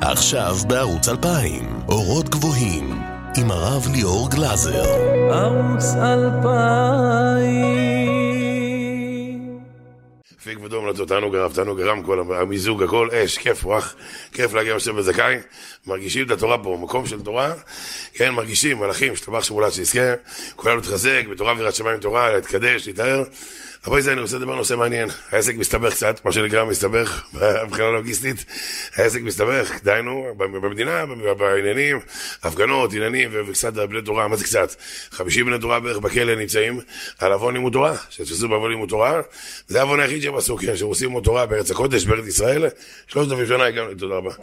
עכשיו בערוץ 2000, אורות גבוהים, עם הרב ליאור גלזר. ערוץ 2000. פיק ודום לתותנו גרב, תנו גרם, כל המיזוג, הכל אש, כיף, וואח, כיף להגיע לשם בזכאי, מרגישים את התורה פה, מקום של תורה, כן, מרגישים, מלאכים, שתבח שמולת שיזכה, כולנו תחזק, בתורה ויראת שמיים תורה, להתקדש, להתאר. אבל זה אני רוצה לדבר נושא מעניין, העסק מסתבך קצת, מה שנקרא מסתבך, מבחינה לוגיסטית, העסק מסתבך, דיינו, במדינה, בעניינים, הפגנות, עניינים, וקצת בני תורה, מה זה קצת? 50 בני תורה בערך בכלא נמצאים, על עוון לימוד תורה, שתפסו בעוון לימוד תורה, זה העוון היחיד שהם עשו, כן, שהם עושים לימוד תורה בארץ הקודש, בארץ ישראל, 3,000 שנה הגענו, תודה רבה,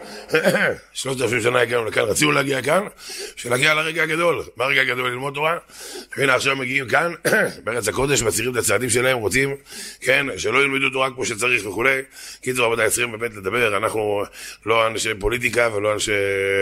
3,000 שנה הגענו לכאן, רצינו להגיע כאן, שלהגיע לרגע הגדול, מה הרגע הגדול ללמוד תורה? והנה עכשיו מגיעים כאן, בארץ הקודש, מצהירים את הצעדים שלהם, רוצים, כן, שלא ילמדו תורה כמו שצריך וכולי. קיצור, רבותיי, צריכים באמת לדבר, אנחנו לא אנשי פוליטיקה ולא אנשי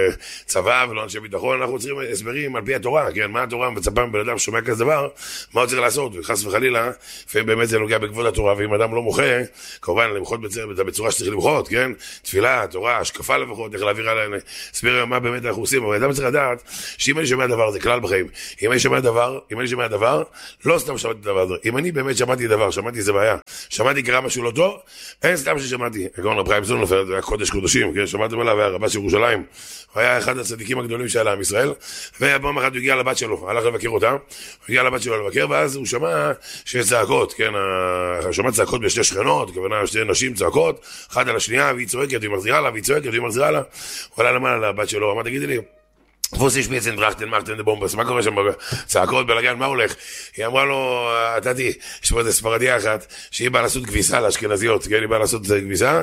צבא ולא אנשי ביטחון, אנחנו צריכים הסברים על פי התורה, כן, מה התורה מצפה מבן אדם שומע כזה דבר, מה הוא צריך לעשות, וחס וחלילה, לפעמים באמת זה נוגע בכבוד התורה, ואם אדם לא מוחה, כמובן למחות בצורה שצריך למחות, כן, תפילה, תורה, השקפה לפחות, איך להעביר עליהם, הסבר מה באמת אנחנו עושים, אבל אדם צריך לדעת שאם אני שומע דבר, זה כלל בחיים, אם אני שומע דבר, לא סתם שמעתי דבר, אם אני באמת שמעתי דבר, שמעתי זה בעיה, שמעתי קרה משהו לא טוב, אין סתם ששמעתי, הגאון רב חיים זוננפלד, היה קודש קודשים, כן, שמעתם עליו, היה רבה של ירושלים, הוא היה אחד הצדיקים הגדולים של עם ישראל, ופעם אחת הוא הגיע לבת שלו, הלך לבקר אותה, הוא הגיע לבת שלו לבקר, ואז הוא שמע שיש צעקות, כן, הוא שמע צעקות בשתי שכנות, כוונה שתי נשים צעקות, אחת על השנייה, והיא צועקת, והיא מחזירה לה, והיא צועקת, והיא מחזירה לה, הוא עלה למעלה לבת שלו, אמר, תגידי לי, פוס איש מייצן דרכטן מרטן דה בומבס, מה קורה שם? צעקות בלגן, מה הולך? היא אמרה לו, תתי, יש פה איזה ספרדיה אחת, שהיא באה לעשות כביסה לאשכנזיות, כן, היא באה לעשות כביסה,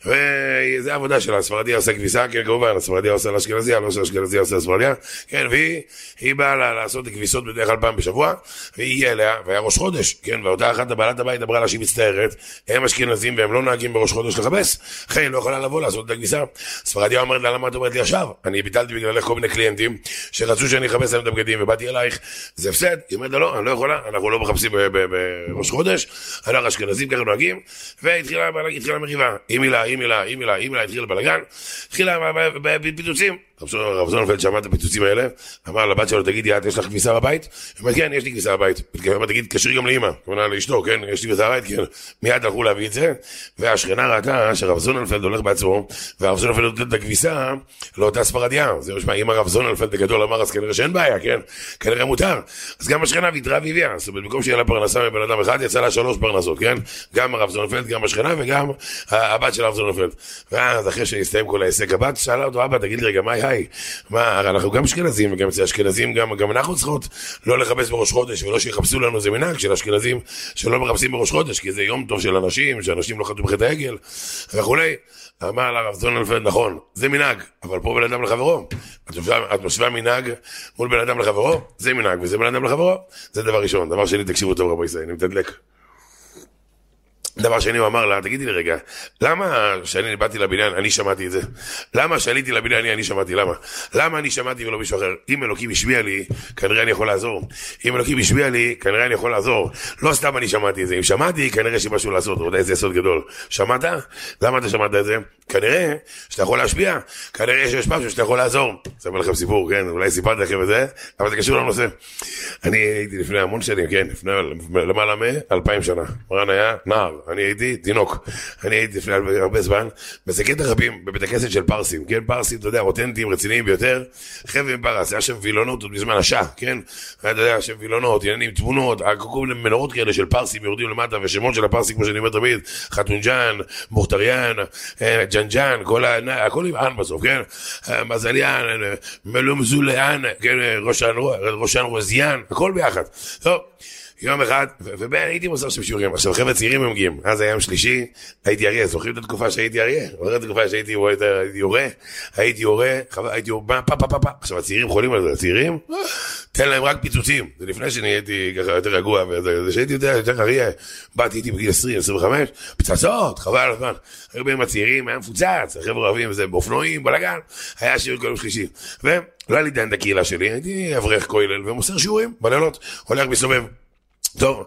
וזה העבודה שלה, הספרדיה עושה כביסה, כן, כמובן, הספרדיה עושה לאשכנזיה, לא שהאשכנזיה עושה לספרדיה, כן, והיא באה לעשות כביסות בדרך כלל פעם בשבוע, והיא הגיעה אליה, והיה ראש חודש, כן, ואותה אחת בעלת הבית אמרה לה שהיא מצטערת, הם אשכנזים והם לא נהגים בראש חודש לחפש, אחרי לא יכולה לבוא לעשות את הכביסה. ספרדיה אומרת לה, למה את אומרת לי עכשיו? אני ביטלתי בגללך כל מיני קליינטים שרצו שאני אחפש להם את הבגדים ובאתי אלייך, זה הפסד. היא אומרת לה, לא, אני לא יכולה, אנחנו לא מחפשים בראש חודש, אנחנו אשכנזים ככה נוהגים, והתחילה מריבה, היא מילה, התחילה בלגן, התחילה בפיצוצים. רב זוננפלד שמע את הפיצוצים האלה, אמר לבת שלו, תגידי, יש לך כביסה בבית? היא אומרת, כן, יש לי כביסה בבית. תגיד, תקשרי גם לאמא, כמובן לאשתו, כן, יש לי כביסה בבית, כן. מיד הלכו להביא את זה, והשכנה ראתה שרב זוננפלד הולך בעצמו, והרב זוננפלד נותן את הכביסה לאותה ספרדיה. זה משמע, אם הרב זוננפלד הגדול אמר, אז כנראה שאין בעיה, כן, כנראה מותר. אז גם השכנה ויתרה והביאה, זאת אומרת, במקום שיהיה לה פרנסה מבן אדם אחד, יצא לה 3 פרנסות, כן? גם הרב זוננפלד, גם השכנה וגם הבת של הרב זוננפלד. ואז אחרי שהסתיים כל העסק, הבת שאלה אותו, אבא, תגיד לי רגע, היי, מה, אנחנו גם אשכנזים, וגם אצל אשכנזים, גם אנחנו צריכות לא לחפש בראש חודש, ולא שיחפשו לנו, זה מנהג של אשכנזים שלא מחפשים בראש חודש, כי זה יום טוב של אנשים, שאנשים לא חטאו בחטא העגל, וכולי. אמר לרב זוננפלד, נכון, זה מנהג, אבל פה בן אדם לחברו. את משווה מנהג מול בן אדם לחברו, זה מנהג, וזה בן אדם לחברו, זה דבר ראשון. דבר שני, תקשיבו טוב רבי ישראל, אני מתדלק. דבר שני, הוא אמר לה, תגידי לי רגע, למה שאני באתי לבניין, אני שמעתי את זה? למה שעליתי לבניין, אני שמעתי, למה? למה אני שמעתי ולא מישהו אחר? אם אלוקים השביע לי, כנראה אני יכול לעזור. אם אלוקים השביע לי, כנראה אני יכול לעזור. לא סתם אני שמעתי את זה. אם שמעתי, כנראה שמשהו לעשות. עוד איזה יסוד גדול. שמעת? למה אתה שמעת את זה? כנראה שאתה יכול להשפיע. כנראה שיש משהו שאתה יכול לעזור. זה אומר לכם סיפור, כן? אולי סיפרתי לכם את זה, אבל זה קשור לנושא. אני הייתי לפני המון שנים, כן? לפני למעלה מ-2000 שנה. מרן היה נער. אני הייתי תינוק. אני הייתי לפני הרבה זמן, בסקט הרבים, בבית הכנסת של פרסים, כן? פרסים, אתה יודע, אותנטיים, רציניים ביותר. חבר'ה פרס, היה שם וילונות עוד בזמן השעה, כן? אתה יודע, שם וילונות, עניינים, תמונות, כל מיני מנורות כאלה של פרסים יורדים למטה, ושמות של הפרסים, כמו שאני אומר תמיד, חתונג'אן, מוכתריאן, ג'נג'אן, הכל עם אן בסוף, כן? מזליאן, מלומזוליאן, כן? ראשן רוזיאן, הכל ביחד. טוב. יום אחד, והייתי מוסר שם שיעורים, עכשיו חבר'ה צעירים הם מגיעים, אז היה יום שלישי, הייתי אריה, זוכרים את התקופה שהייתי אריה? זוכרים את התקופה שהייתי יורה, עכשיו הצעירים חולים על זה, הצעירים, תן להם רק פיצוצים, זה לפני שאני הייתי ככה יותר רגוע, וזה שהייתי יותר אריה, באתי הייתי בגיל 20, 25, פצצות, חבל על הזמן, הרבה עם הצעירים, היה מפוצץ, החבר'ה אוהבים, זה באופנועים, בלגן, היה שיעור כל יום שלישי, לא היה לי דיין את הקהילה שלי, הייתי אברך כולל ומוסר שיעורים בלילות, הולך מסובב טוב,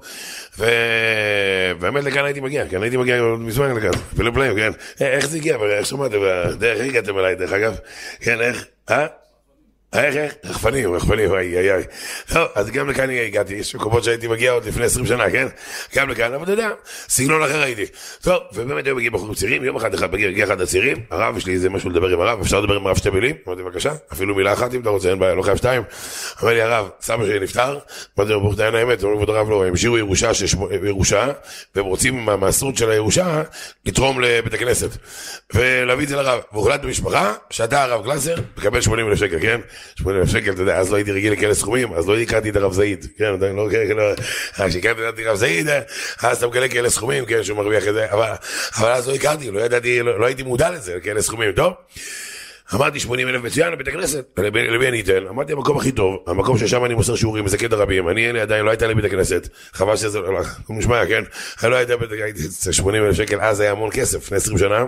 ובאמת לכאן הייתי מגיע, כן, הייתי מגיע מזמן לכאן, פלאים, כן, איך זה הגיע, איך שמעתם, איך הגעתם אליי, דרך אגב, כן, איך, איך? רחפנים, איי. טוב, אז גם לכאן הגעתי, יש מקומות שהייתי מגיע עוד לפני 20 שנה, כן? גם לכאן, אבל אתה יודע, סגנון אחר הייתי. טוב, ובאמת היום מגיע בחורים צעירים, יום אחד מגיע אחד הצעירים, הרב, יש לי איזה משהו לדבר עם הרב, אפשר לדבר עם הרב 2 מילים? אמרתי, בבקשה, אפילו מילה אחת אם אתה רוצה, אין בעיה, לא חייב 2. אמר לי הרב, סבא שלי נפטר, אמרתי לו, ברוך דיין האמת, אמרו לו, הרב לא, הם השאירו ירושה, והם רוצים מהמסורת של הירושה לתרום לבית הכנסת, ולהביא את זה לרב. והוחלט במשפחה, שאתה הרב גלסר, מקבל 80,000 שקל, כן? 80,000 שקל, אתה יודע, אז לא הייתי רגיל לכאלה סכומים, אז לא הכרתי את הרב זעיד, כן, לא, כשהכרתי את הרב זעיד, אז אתה מקבל כאלה סכומים, כן, שהוא מרוויח את זה, אבל אז לא הכרתי, לא ידעתי, לא הייתי מודע לזה, כאלה סכומים, טוב? אמרתי 80,000 מצוין לבית הכנסת, למי אני אתן? אמרתי המקום הכי טוב, המקום ששם אני מוסר שיעורים, מזכה דרבים, אני עדיין לא הייתה לי בית הכנסת, חבל שזה, לא נשמע, כן? לא הייתה בית הכנסת, 80,000 שקל, אז היה המון כסף, לפני 20 שנה,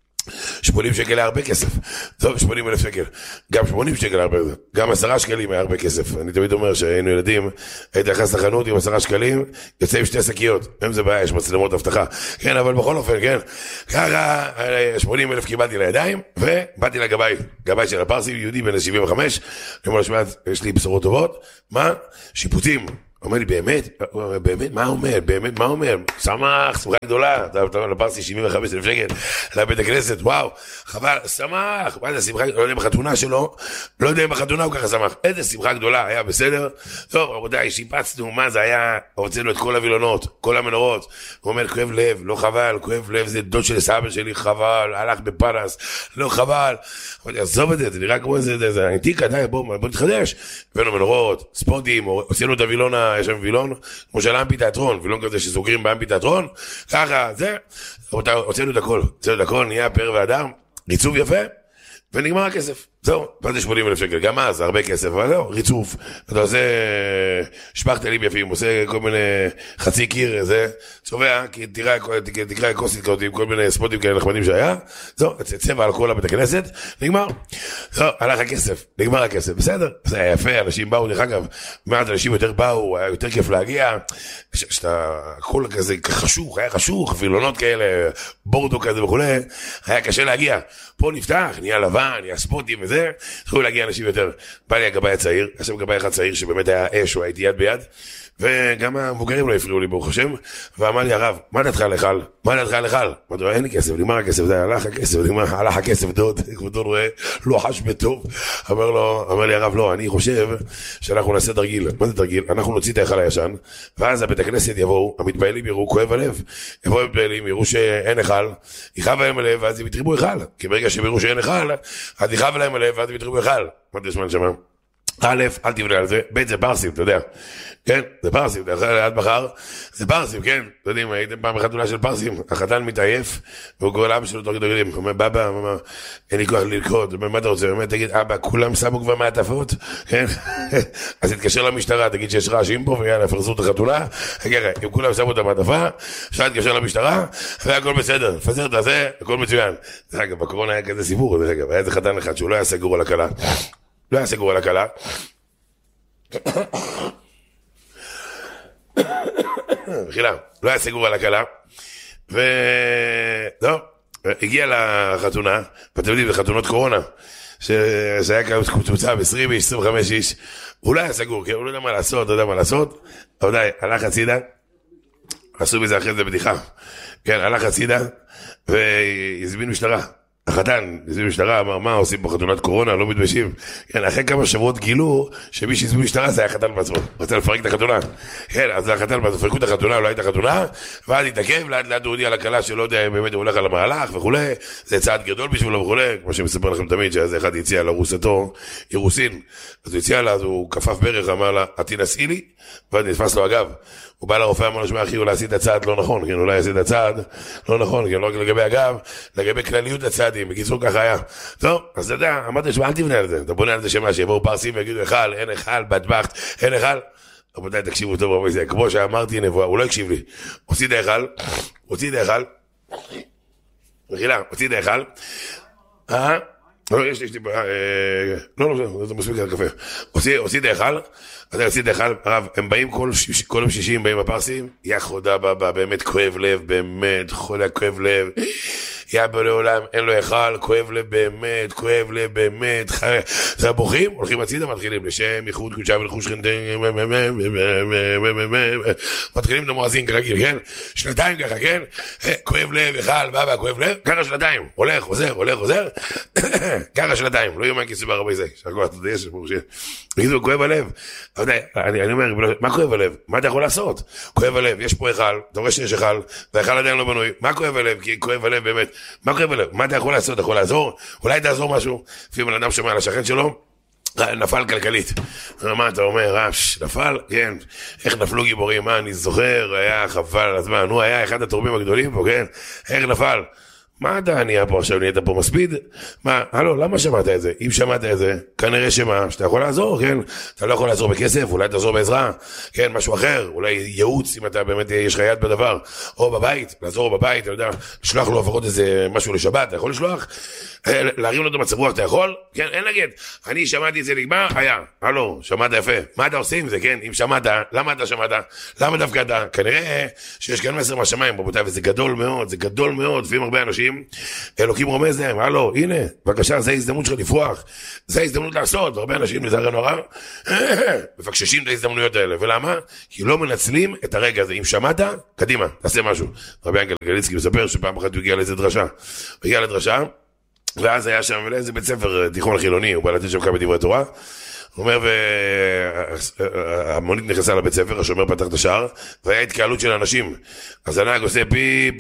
80 שקל היה הרבה כסף, טוב 80,000 שקל, גם 80 שקל הרבה, גם 10 שקלים היה הרבה כסף, אני תמיד אומר שהיינו ילדים, הייתי נכנס לחנות עם 10 שקלים, יוצא עם 2 שקיות, הם זה בעיה, יש מצלמות הבטחה, כן, אבל בכל אופן, כן, ככה 80,000 קיבלתי לידיים, ובאתי לגבאי, גבאי של הפרסי, יהודי בן 75, אני אומר לו, יש לי בשורות טובות, מה? שיפוצים, אומר לי, באמת, מה אומר? שמח, שמחה גדולה, אתה לפרסי 75,000 שקל, לבית הכנסת, וואו, חבל, שמח, מה זה שמחה, לא יודע בחתונה שלו, לא יודע בחתונה הוא ככה שמח, איזה שמחה גדולה, היה בסדר, טוב, רבותיי, שיפצנו, מה זה היה, הוצאנו את כל הווילונות, כל המנורות, הוא אומר, כואב לב, לא חבל, כואב לב, זה דוד של סבא שלי, חבל, הלך בפרס, לא חבל, עזוב את זה, זה נראה כמו איזה אנטיקה, די, בוא נתחדש, הבאנו מנורות, ספוטים, הוצאנו את הווילון, יש שם וילון, כמו של אמפי תיאטרון, וילון כזה שסוגרים באמפי תיאטרון, ככה, זה, הוצאנו את הכל, נהיה פר ואדם, ריצוף יפה, ונגמר הכסף. זהו, מה זה 80,000 שקל? גם אז, הרבה כסף, אבל זהו, ריצוף. אתה עושה שפכטלים יפים, עושה כל מיני חצי קיר, זה, צובע, תקרא כוסית כזאת עם כל מיני ספוטים כאלה נחמדים שהיה, זהו, צבע על כל הבית הכנסת, נגמר. זהו, הלך הכסף, נגמר הכסף, בסדר, זה היה יפה, אנשים באו, דרך אגב, מעט אנשים יותר באו, היה יותר כיף להגיע, שאתה, הכל כזה חשוך, היה חשוך, וילונות כאלה, בורדו כזה וכו', היה קשה להגיע. פה נפתח, נהיה לבן, נהיה ספוטים וזה, יכולו להגיע אנשים יותר. בא לי הגבאי הצעיר, עכשיו גבאי אחד צעיר שבאמת היה אש, הוא הייתי יד ביד, וגם המבוגרים לא הפריעו לי ברוך השם, ואמר לי הרב, מה דעתך לחל? אמרתי לו, אין לי כסף, נגמר הכסף, זה הלך הכסף, הלך הכסף דוד, כבודו רואה, לא חש בטוב, אמר לי הרב, לא, אני חושב שאנחנו נעשה תרגיל. מה זה תרגיל? אנחנו נוציא את ההיכל הישן, ואז הבית הכנסת יבואו, המתפעלים יראו, כואב הלב, יבואו המתפעלים, יראו שאין היכל, יכאב להם הלב, ואז הם יתריבו היכל, כי ברגע שהם יראו שאין היכל, אז יכאב להם הלב, ואז הם יתריבו היכל. אמרתי לשמן שמה, א', אל תבנה על זה, ב', זה פרסים, אתה יודע, כן, זה פרסים, עד מחר, זה פרסים, כן, אתה יודעים, הייתם פעם חתונה של פרסים, החתן מתעייף, והוא קורא לאבא שלו תוך כדי גילים, הוא אומר, בבא, אין לי כוח לרקוד, מה אתה רוצה, באמת, תגיד, אבא, כולם שמו כבר מעטפות, כן, אז תתקשר למשטרה, תגיד שיש רעשים פה, ויאללה, פרסו את החתונה, אם כולם שמו את המעטפה, אפשר להתקשר למשטרה, והכל בסדר, פזר את זה, הכל מצוין. דרך אגב, בקורונה היה כזה סיפור, דרך אגב, היה איזה חתן אחד שהוא לא היה סגור על הכלה, לא היה סגור על הכלה, בחילה, לא היה סגור על הכלה, ולא, הגיע לחתונה, ואתם יודעים, בחתונות קורונה, שהיה קבוצה ב-20 איש, 25 איש, הוא לא היה סגור, הוא לא יודע מה לעשות, אבל די, הלך הצידה, עשו בזה אחרי זה בדיחה, כן, הלך הצידה, והזמין משטרה, החתן, הזמין משטרה, אמר, מה עושים בחתונת קורונה, לא מתביישים. כן, אחרי כמה שבועות גילו, שמי שהזמין משטרה זה היה חתן בעצמו, רוצה לפרק את החתונה. כן, אז החתן בעצמו, פרקו את החתונה, לא הייתה חתונה, ואז התעכב, לאט הוא הודיע לכלה שלא יודע אם באמת הוא הולך על המהלך וכו', זה צעד גדול בשבילו וכו', כמו שמספר לכם תמיד, שאז אחד הציע לארוסתו, אירוסין, אז הוא הציע לה, אז הוא כפף ברך, אמר לה, תנסי לי, ואז נתפס לו אגב. הוא בא לרופא, אמר לו, שמע אחי, אולי עשית הצעד לא נכון, כן, אולי עשית הצעד לא נכון, כן, לא רק לגבי אגב, לגבי כלליות הצעדים, בקיצור ככה היה. טוב, אז אתה יודע, אמרתי, שמע, אל תבנה על זה, אתה בונה על זה שמה, שיבואו פרסים ויגידו, היכל, אין היכל, בטבחת, אין היכל. רבותיי, תקשיבו טוב, רבי זה, כמו שאמרתי, נבואה, הוא לא הקשיב לי. הוציא את ההיכל, מחילה, הוציא את ההיכל, לא, יש לי, לא, זה מספיק על קפה. הוציא את ההיכל, הרב, הם באים כל יום שישי, הם באים הפרסים, חודה בבא, באמת כואב לב, באמת, חולה כואב לב, בו לעולם, אין לו היכל, כואב לב באמת, זה הבוכים, הולכים הצידה, מתחילים לשם, ייחוד, קודשה ולחוש חנטים, מתחילים את המואזין כרגיל, כן? שנתיים ככה, כן? כואב לב, היכל, בבא, כואב לב, ככה שנתיים, הולך, חוזר, ככה שנתיים, לא יומן כיסו ברבי זה, שרקו, אתה יודע, יש מורשים. בקיצור, כואב הלב, אני אומר, מה כואב הלב? מה אתה יכול לעשות? כואב הלב, יש פה היכל, אתה רואה שיש היכל, וההיכל עדיין לא בנוי, מה כואב הלב? כי כואב הלב באמת, מה כואב הלב? מה אתה יכול לעשות? אתה יכול לעזור? אולי תעזור משהו? לפעמים בן אדם שומע על השכן שלו, נפל כלכלית. מה אתה אומר? נפל? כן. איך נפלו גיבורים? מה אני זוכר? היה חבל על הזמן. הוא היה אחד התורמים הגדולים פה, כן? איך נפל? מה אתה נהיה פה עכשיו? נהיית פה מספיד? מה? הלו, למה שמעת את זה? אם שמעת את זה, כנראה שאתה יכול לעזור, כן? אתה לא יכול לעזור בכסף, אולי תעזור בעזרה, כן? משהו אחר, אולי ייעוץ, אם אתה באמת יש לך יד בדבר, או בבית, לעזור בבית, אתה יודע, לשלוח לו לפחות איזה משהו לשבת, אתה יכול לשלוח? להרים לו את המצב רוח, אתה יכול? כן, אין נגד. אני שמעתי את זה נגמר, היה. הלו, שמעת יפה. מה אתה עושה עם זה, כן? אם שמעת, למה אתה שמעת? למה דווקא אתה? כנראה שיש כאן מסר מהשמיים, רבותיי, וזה גדול מאוד, לפעמים הרבה אנשים, אלוקים רומז להם, הלו, הנה, בבקשה, זה ההזדמנות שלך לפרוח, זה ההזדמנות לעשות, והרבה אנשים לצערנו הרב, מפקששים את ההזדמנויות האלה, ולמה? כי לא מנצלים את הרגע הזה. אם שמעת, קדימה, תעשה משהו. רבי ינקל גליצקי מספר שפעם אחת הוא הגיע לאיזה דרשה, ואז היה שם לאיזה בית ספר תיכון חילוני, הוא בא לתת שם כמה דברי תורה, הוא אומר, והמונית נכנסה לבית ספר, השומר פתח את השער, והיה התקהלות של אנשים, אז הנהג עושה פיפ,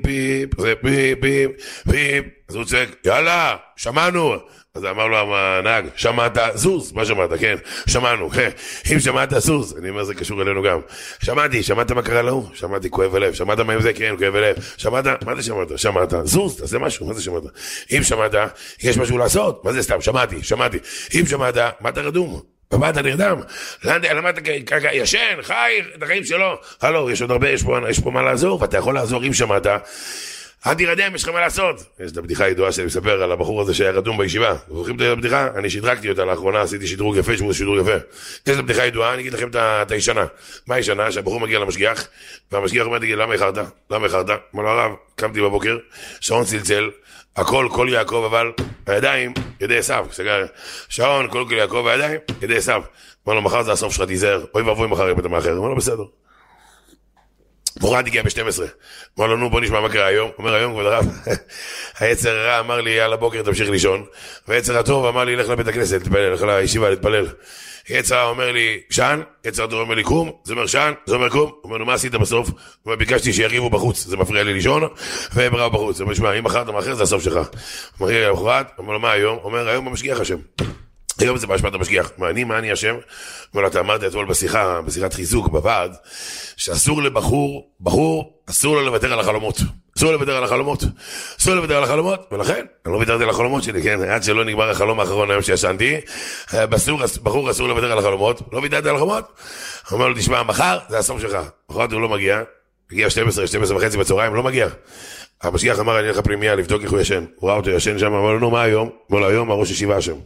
אז הוא צועק, יאללה, שמענו, אז אמר לו הנהג, שמעת, זוז, מה שמעת, כן, שמענו, אם שמעת, זוז, אני אומר, זה קשור אלינו גם, שמעת מה קרה לו? שמעתי, כואב הלב, שמעת מה עם זה? כן, כואב הלב, שמעת, מה זה שמעת? שמעת, זוז, תעשה משהו, מה זה שמעת? אם שמעת, יש משהו לעשות, מה זה סתם? שמעתי, אם שמעת, מה אתה רדום? במה אתה נרדם? למה אתה ישן, חי, את החיים שלו? הלו, יש עוד הרבה, יש פה מה לעזור, ואתה יכול לעזור אם שמעת, אל תירדם, יש לך מה לעשות. יש את הבדיחה הידועה שאני מספר על הבחור הזה שהיה רדום בישיבה. זוכרים את הבדיחה? אני שדרגתי אותה לאחרונה, עשיתי שדרוג יפה, שזה שדרוג יפה. יש את הבדיחה הידועה, אני אגיד לכם את הישנה. מה הישנה? שהבחור מגיע למשגיח, והמשגיח אומר, תגיד, למה איחרת? אמר לו, הרב, קמתי בבוקר, שעון צלצל, הכל, כל יעקב, אבל הידיים, ידי עשיו. שעון, כל יעקב, הידיים, ידי עשיו. אמר לו, מחר זה הסוף שלך, תיזהר. אוי ואבוי מחר יבטה מאחר. אמר לו, בסדר. מורד הגיע ב-12, אמר לו, נו, בוא נשמע מה קרה היום. אומר, היום כבוד הרב, היצר הרע אמר לי, על הבוקר תמשיך לישון, והיצר הטוב אמר לי, לך לבית הכנסת, להתפלל, לך לישיבה, להתפלל. היצר אומר לי, שן, יצר הטוב אומר לי, קום, זה אומר שן, זה אומר קום, אומר לו, מה עשית בסוף? אומר, ביקשתי שיריבו בחוץ, זה מפריע לי לישון, והם רבו בחוץ. אומר, שמע, אם מחרת מאחר, זה הסוף שלך. אומר לי, למחרת, אומר לו, מה היום? אומר, היום במשגיח השם. היום זה באשמת המשגיח. מה אני השם? אומר לו, אתה אמרת אתמול בשיחת חיזוק, בוועד, שאסור בחור, אסור לו לוותר על החלומות. אסור לוותר על החלומות, ולכן, אני לא ויתרתי על החלומות שלי, כן? עד שלא נגמר החלום האחרון היום שישנתי, בחור אסור לוותר על החלומות, לא ויתרתי על החלומות. אומר לו, תשמע, מחר זה הסוף שלך. מחרת הוא לא מגיע, הגיע 12:30 בצהריים, לא מגיע. המשגיח אמר, אני אלך לפנימייה לבדוק איך הוא ישן. הוא ראה אותו ישן שם, אמר לו, נו, מה היום? אמר לו, היום הראש ישיבה השם.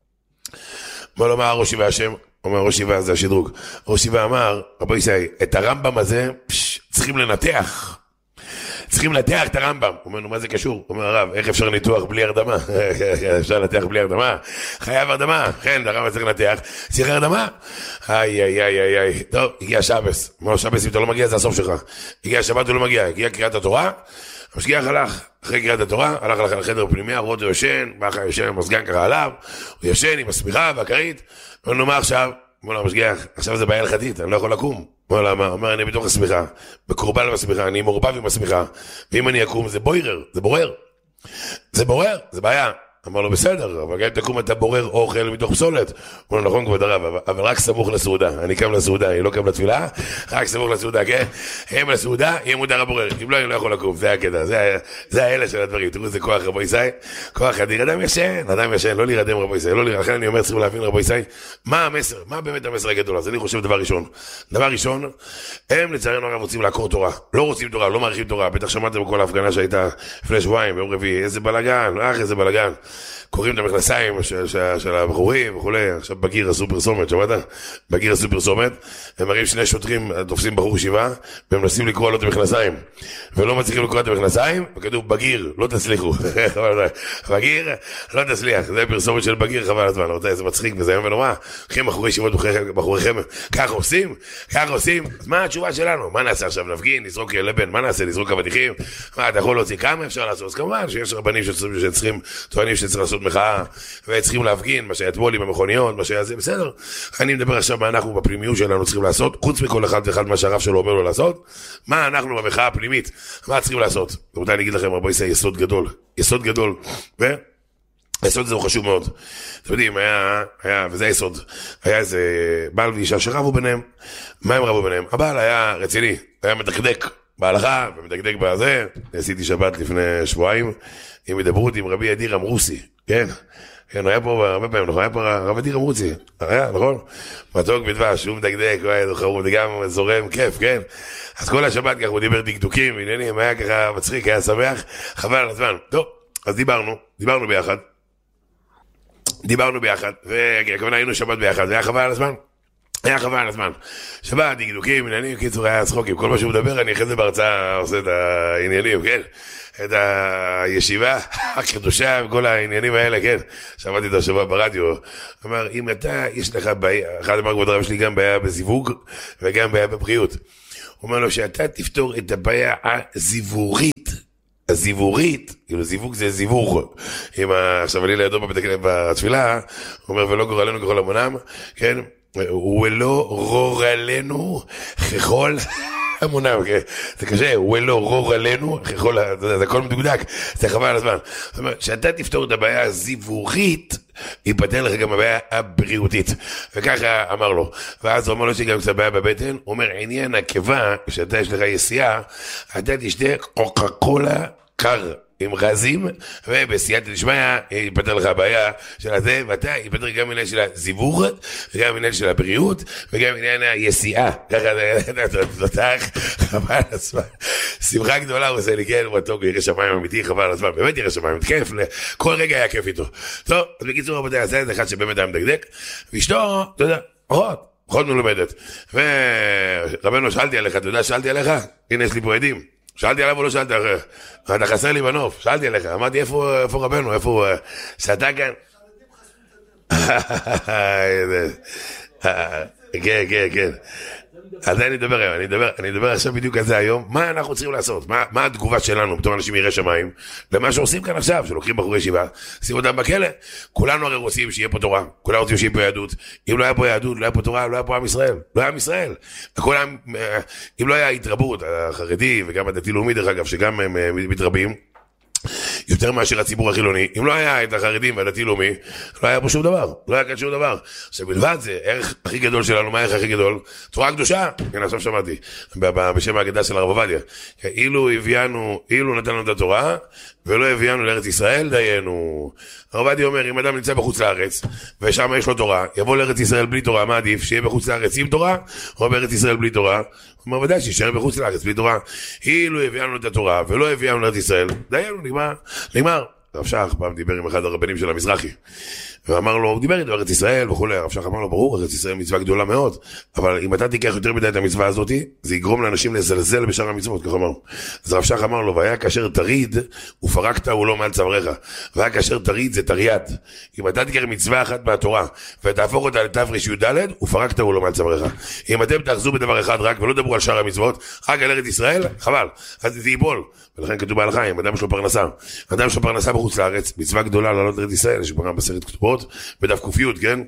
אמר לו, מה הראש ישיבה השם? אומר, ראש ישיבה זה השדרוג. ראש ישיבה אמר, רבו ישי, את הרמב"ם הזה צריכים לנתח את הרמב"ם. הוא אומר, נו, מה זה קשור? הוא אומר, הרב, איך אפשר ניתוח בלי הרדמה? אפשר לנתח בלי הרדמה? חייב הרדמה. כן, הרמב"ם צריך לנתח. צריך הרדמה? איי. טוב, הגיע שבס. אמר לו, שבס, אם אתה לא מגיע, זה הסוף שלך. הגיע שבת, הוא לא מגיע. הגיע קריאת התורה, המשגיח הלך. אחרי קריאת התורה, הלך לחדר בפנימיה, רואה אותו יושן, באחר יושן, המסגן קרא עליו, הוא יושן עם השמיכה והכרית. אומר לו, מה עכשיו? אומר לו, המשגיח, עכשיו זה בעיה הלכתית, אני לא יכול לקום. אומר, אני בתוך השמיכה, בקורבן בשמיכה, אני מעורבב עם השמיכה, ואם אני אקום זה בורר, זה בעיה. אמר לו, בסדר, אבל גם אם תקום אתה בורר אוכל מתוך פסולת. הוא לא נכון כבוד הרב, אבל רק סמוך לסעודה. אני קם לסעודה, אני לא קם לתפילה, רק סמוך לסעודה, כן? הם לסעודה, יהיה מותר הבורר. אם לא, אני לא יכול לקום, זה הקטע, זה האלה של הדברים. תראו איזה כוח רבו ישי, כוח אדיר, אדם ישן, לא להירדם רבו ישי, לכן אני אומר, צריכים להבין רבו ישי, מה המסר, מה באמת המסר הגדול? אז אני חושב דבר ראשון, הם לצערנו הרב רוצים לעקור תורה, לא רוצים תורה, לא מעריכים תורה. בטח שמעתם בכל ההפגנה שהייתה לפני שבועיים, ביום רביעי, איזה בלגן, איזה בלגן. קוראים את המכנסיים של הבחורים וכולי. עכשיו בגיר עשו פרסומת, שמעת? בגיר עשו פרסומת, הם מראים שני שוטרים תופסים בחור ישיבה, והם מנסים לקרוא לו את המכנסיים, ולא מצליחים לקרוא את המכנסיים, וכתוב בגיר, לא תצליחו. בגיר, לא תצליח. זה פרסומת של בגיר, חבל הזמן, זה מצחיק וזה היום ונורא. לכם בחורי ישיבות, בחורי חמר, כך עושים? אז מה התשובה שלנו? מה נעשה עכשיו? נפגין, נזרוק לבן, מה נעשה? נזרוק אבטיחים? מה, אתה יכול להוציא כמה אפשר לעשות? אז כמובן שיש רבנים שצריכים, טוענים שצריך לעשות מחאה, וצריכים להפגין, מה שהיה אתמול עם המכוניות, מה שהיה זה, בסדר. אני מדבר עכשיו מה אנחנו בפנימיות שלנו צריכים לעשות, חוץ מכל אחד ואחד מה שהרב שלו אומר לו לעשות, מה אנחנו במחאה הפנימית, מה צריכים לעשות? רבותיי, אני אגיד לכם, רבוי, זה יסוד גדול, היסוד הזה הוא חשוב מאוד. אתם יודעים, וזה היסוד, היה איזה בעל ואישה שרבו ביניהם. מה הם רבו ביניהם? הבעל היה רציני, היה מדקדק בהלכה, ומדקדק בזה. עשיתי שבת לפני שבועיים, עם הידברות עם רבי אדיר אמרוסי, כן? כן, היה פה הרבה פעמים, נכון? היה פה רב אדיר אמרוסי, היה, נכון? מתוק בדבש, הוא מדקדק, הוא גם זורם, כיף, כן? אז כל השבת ככה הוא דיבר דקדוקים, עניינים, היה ככה מצחיק, היה שמח, חבל על הזמן. טוב, אז דיברנו ביחד, וכמובן היינו שבת ביחד, זה היה חבל על הזמן. שבת, דקדוקים, עניינים, קיצור, היה צחוקים, כל מה שהוא מדבר, אני אחרי זה בהרצאה עושה את העניינים, כן? את הישיבה הקדושה וכל העניינים האלה, כן? שמעתי את השבוע ברדיו, אמר, אם אתה, יש לך בעיה, אחד אמר כבוד הרב שלי, גם בעיה בזיווג, וגם בעיה בבריאות. הוא אומר לו, שאתה תפתור את הבעיה הזיוורית, כאילו זיווג זה זיוור, עכשיו אני לידו בתפילה, הוא אומר, ולא גורלנו ככל המונם, כן? ולא רורלנו ככל המונם, זה קשה, ולא רורלנו ככל, זה הכל מדוקדק, זה חבל על הזמן. זאת אומרת, שאתה תפתור את הבעיה הזיוורית, ייפתר לך גם הבעיה הבריאותית, וככה אמר לו. ואז הוא אמר לו שגם קצת בעיה בבטן, הוא אומר, עניין הקיבה, כשאתה יש לך יסיעה, אתה תשתה קוקה קולה קר עם רזים, ובסייעתא דשמיא ייפתר לך הבעיה של הזה, ואתה ייפתר גם עניין של הזיוור, וגם עניין של הבריאות, וגם עניין היסיעה. ככה זה תותח, חבל על הזמן. שמחה גדולה הוא עושה לי, כן, הוא מתוק, ירא שמיים אמיתי, חבל על הזמן, באמת ירא שמיים, כיף, כל רגע היה כיף איתו. טוב, אז בקיצור רבותיי, זה אחד שבאמת היה מדקדק, ואשתו, אתה יודע, אחות מלומדת. ורבנו, שאלתי עליך, הנה יש לי פה עדים. שאלתי עליו או לא שאלתי אחר? אתה חסר לי בנוף, שאלתי עליך, אמרתי איפה רבנו, איפה הוא שאתה כאן? כן. אז אני מדבר עכשיו בדיוק על זה היום, מה אנחנו צריכים לעשות, מה התגובה שלנו בתור אנשים ירא שמיים, למה שעושים כאן עכשיו, שלוקחים בחורי ישיבה, שים אותם בכלא, כולנו הרי רוצים שיהיה פה תורה, כולנו רוצים שיהיה פה יהדות, אם לא היה פה יהדות, לא היה פה תורה, לא היה פה עם ישראל, אם לא היה התרבות, החרדי וגם הדתי-לאומי דרך אגב, שגם הם מתרבים, יותר מאשר הציבור החילוני, אם לא היה את החרדים והדתי-לאומי, לא היה פה שום דבר, לא היה כאן שום דבר. עכשיו בלבד זה, הערך הכי גדול שלנו, מה הערך הכי גדול? תורה קדושה, כן, עכשיו שמעתי, בשם ההגדה של הרב עובדיה, אילו נתן לנו את התורה, ולא הביאנו לארץ ישראל, דיינו. הרב עובדיה אומר, אם אדם נמצא בחוץ לארץ, ושם יש לו תורה, יבוא לארץ ישראל בלי תורה, מה עדיף? שיהיה בחוץ לארץ עם תורה, או בארץ ישראל בלי תורה? הוא אומר, ודאי, שישאר בחוץ לארץ בלי תורה. אילו הביאנו את התורה, ולא הביאנו לארץ ישראל, דיינו, נגמר. הרב שך פעם דיבר עם אחד הרבנים של המזרחי, ואמר לו, הוא דיבר איתו ארץ ישראל וכולי, הרב שך אמר לו, ברור, ארץ ישראל מצווה גדולה מאוד, אבל אם אתה תיקח יותר מדי את המצווה הזאת, זה יגרום לאנשים לזלזל בשאר המצוות, כך אמר. אז הרב שך אמר לו, והיה כאשר תריד, ופרקת הוא לא מעל צווארך, והיה כאשר תריד זה תריד. אם אתה תיקח מצווה אחת מהתורה, ותהפוך אותה לתר"י, ופרקת הוא לא מעל צווארך. אם אתם תאחזו בדבר אחד רק, ולא דברו על שאר המצוות, רק על ארץ ישראל, חבל, אז זה ייפול. ולכן כתוב בהלכה, אם אדם יש לו פרנסה בחוץ לארץ, מצווה גדולה לעלות לארץ ישראל, יש ברם בסרט כתובות, בדף קופיות, כן?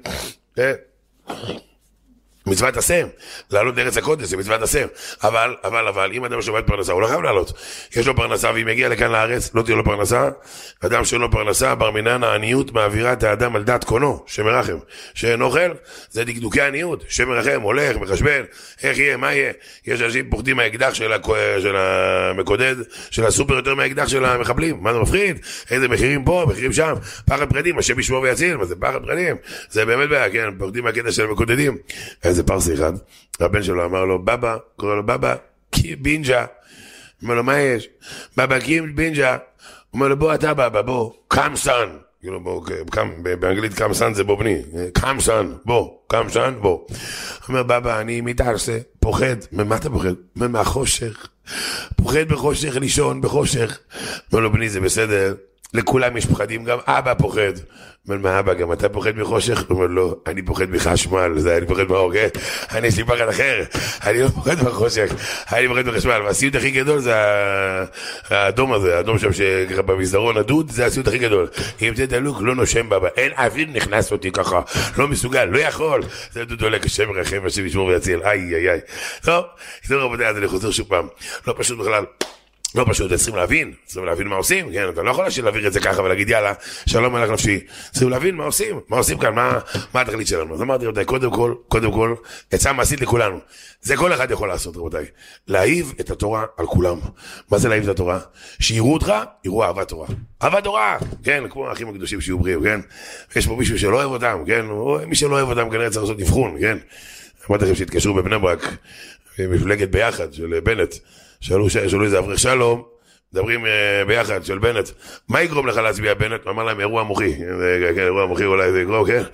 מצוות עשה, לעלות לארץ הקודש, זה מצוות עשה. אבל, אם אדם שומע פרנסה, הוא לא חייב לעלות. יש לו פרנסה, ואם יגיע לכאן לארץ, לא תהיה לו פרנסה. אדם שאין לו פרנסה, בר מינן העניות מעבירה את האדם על דעת קונו, שמרחם. שאין אוכל, זה דקדוקי עניות, שמרחם, הולך, מחשבן, איך יהיה, מה יהיה. יש אנשים פוחדים מהאקדח של המקודד, של הסופר יותר מהאקדח של המחבלים. מה זה מפחיד? איזה מחירים פה, מחירים שם. פחד פרדים, השם ישמור ויציל, מה זה פחד פרדים? זה באמת בעיה, כן, פוחדים מהקטע של המקודדים. איזה פרסי אחד, הבן שלו אמר לו, בבא, קורא לו בבא, בינג'ה. אומר לו, מה יש? בבא, קים בינג'ה. אומר לו, בוא אתה בבא, בוא, come son, כאילו, באנגלית קמסן זה בובני, קמסן, בוא, קמסן, בוא. אומר, בבא, אני מתערסה, פוחד, ממה אתה פוחד? מהחושך, פוחד בחושך, לישון בחושך. אומר לו, בני, זה בסדר, לכולם יש פחדים, גם אבא פוחד. אומר, מה אבא, גם אתה פוחד מחושך? אומר, לא, אני פוחד מחשמל, אני פוחד מהאור, כן? אני יש לי פחד אחר, אני לא פוחד מחושך, אני פוחד מחשמל, והסיוט הכי גדול זה האדום הזה, האדום שם שככה במסדרון הדוד, זה הסיוט הכי גדול. אם זה דלוק, לא נושם בבא, אין אוויר נכנס אותי ככה, לא מסוגל, לא יכול. זה דוד עולה כשם מרחם, השם ישמור ויציל, איי. טוב, רבותי, אז אני חוזר שוב פעם, לא פשוט בכלל. לא פשוט, צריכים להבין מה עושים, כן, אתה לא יכול להעביר את זה ככה ולהגיד יאללה, שלום מלך נפשי, צריכים להבין מה עושים כאן, מה התכלית שלנו. אז אמרתי רבותיי, קודם כל, עצה מעשית לכולנו, זה כל אחד יכול לעשות רבותיי, להאהיב את התורה על כולם. מה זה להאהיב את התורה? שיראו אותך, יראו אהבת תורה, כן, כמו האחים הקדושים שיהיו בריאים, כן, יש פה מישהו שלא אוהב אותם, כן, מי שלא אוהב אותם כנראה צריך לעשות נבחון, כן, אמרתי לכם שהתקשרו בבני ברק, מפלגת ביחד של בנט, שאלו איזה אברך שלום, מדברים ביחד של בנט, מה יגרום לך להצביע בנט? הוא אמר להם אירוע מוחי, אירוע מוחי אולי זה יגרום, כן?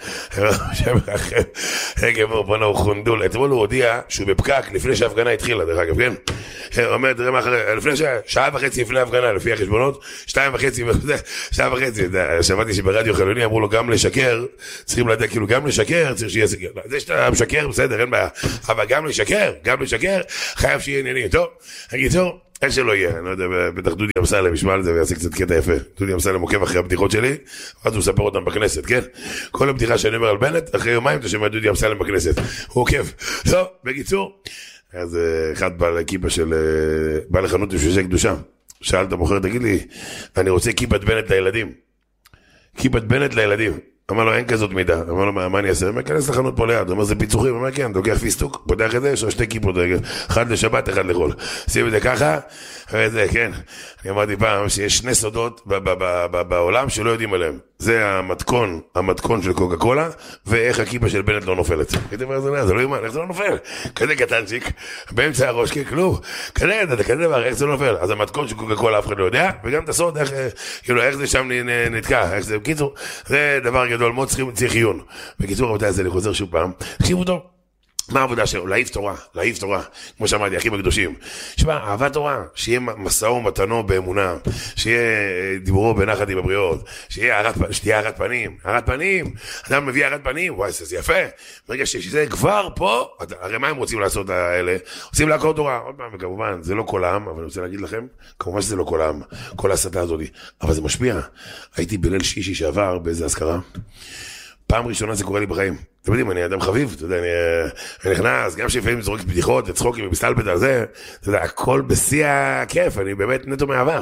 כמו בנה הוא חונדול, אתמול הוא הודיע שהוא בפקק לפני שההפגנה התחילה, דרך אגב, כן? הוא אומר, תראה מה אחרי, שעה וחצי לפני ההפגנה, לפי החשבונות, 2.5, שעה וחצי, שמעתי שברדיו חילוני אמרו לו גם לשקר, צריכים לדעת, כאילו גם לשקר, צריך שיהיה סגר, זה שאתה משקר, בסדר, אין בעיה, אבל גם לשקר, חייב שיהיה עניינים, טוב, הגיצור, איך שלא יהיה, אני לא יודע, בטח דודי אמסלם ישמע על זה ויעשה קצת קטע יפה. דודי אמסלם עוקב אחרי הבדיחות שלי, אז הוא מספר אותם בכנסת, כן? כל הבדיחה שאני אומר על בנט, אחרי יומיים אתה שומע דודי אמסלם בכנסת. הוא עוקב. טוב, בקיצור, אז אחד בא לכיפה של, בא לחנות משושי קדושה. שאל את המוכר, תגיד לי, אני רוצה כיפת בנט לילדים. כיפת בנט לילדים. אמר לו, אין כזאת מידה. אמר לו, מה אני אעשה? הוא אומר, כנס לחנות פה ליד. הוא אומר, זה פיצוחים. הוא אומר, כן, אתה לוקח פיסטוק, פותח את זה, יש לו 2 כיפות, אחד לשבת, אחד לחול. שים את זה ככה, וזה, כן. אני אמרתי פעם שיש 2 סודות בעולם שלא יודעים עליהם. זה המתכון של קוקה קולה, ואיך הכיפה של בנט לא נופלת. הייתי אומר, זה לא יאמן, איך זה לא נופל? כזה קטנצ'יק, באמצע הראש, כלום. כזה דבר, איך זה לא נופל? אז המתכון של קוקה קולה אף אחד לא יודע, וגם את הסוד, איך זה שם נתקע, איך זה, בקיצור, זה דבר גדול, מאוד צריך עיון. בקיצור, רבותיי, אז אני חוזר שוב פעם. תקשיבו טוב. מה העבודה שלו? להעיף תורה, כמו שאמרתי, אחים הקדושים. שמע, אהבת תורה, שיהיה מסעו ומתנו באמונה, שיהיה דיבורו בנחת עם הבריות, שתהיה הארת פנים, אדם מביא הארת פנים, וואי, זה יפה. ברגע שזה כבר פה, הרי מה הם רוצים לעשות האלה? רוצים לעקור תורה, עוד פעם, וכמובן, זה לא כל העם, אבל אני רוצה להגיד לכם, כמובן שזה לא כל העם, כל ההסתה הזאת, אבל זה משפיע. הייתי בליל שישי שעבר באיזה אזכרה, פעם ראשונה זה קורה לי בחיים. אתם יודעים, אני אדם חביב, אתה יודע, אני נכנס, גם שלפעמים זורק בדיחות, צחוקים ומסתלבט על זה, אתה יודע, הכל בשיא הכיף, אני באמת נטו מאהבה.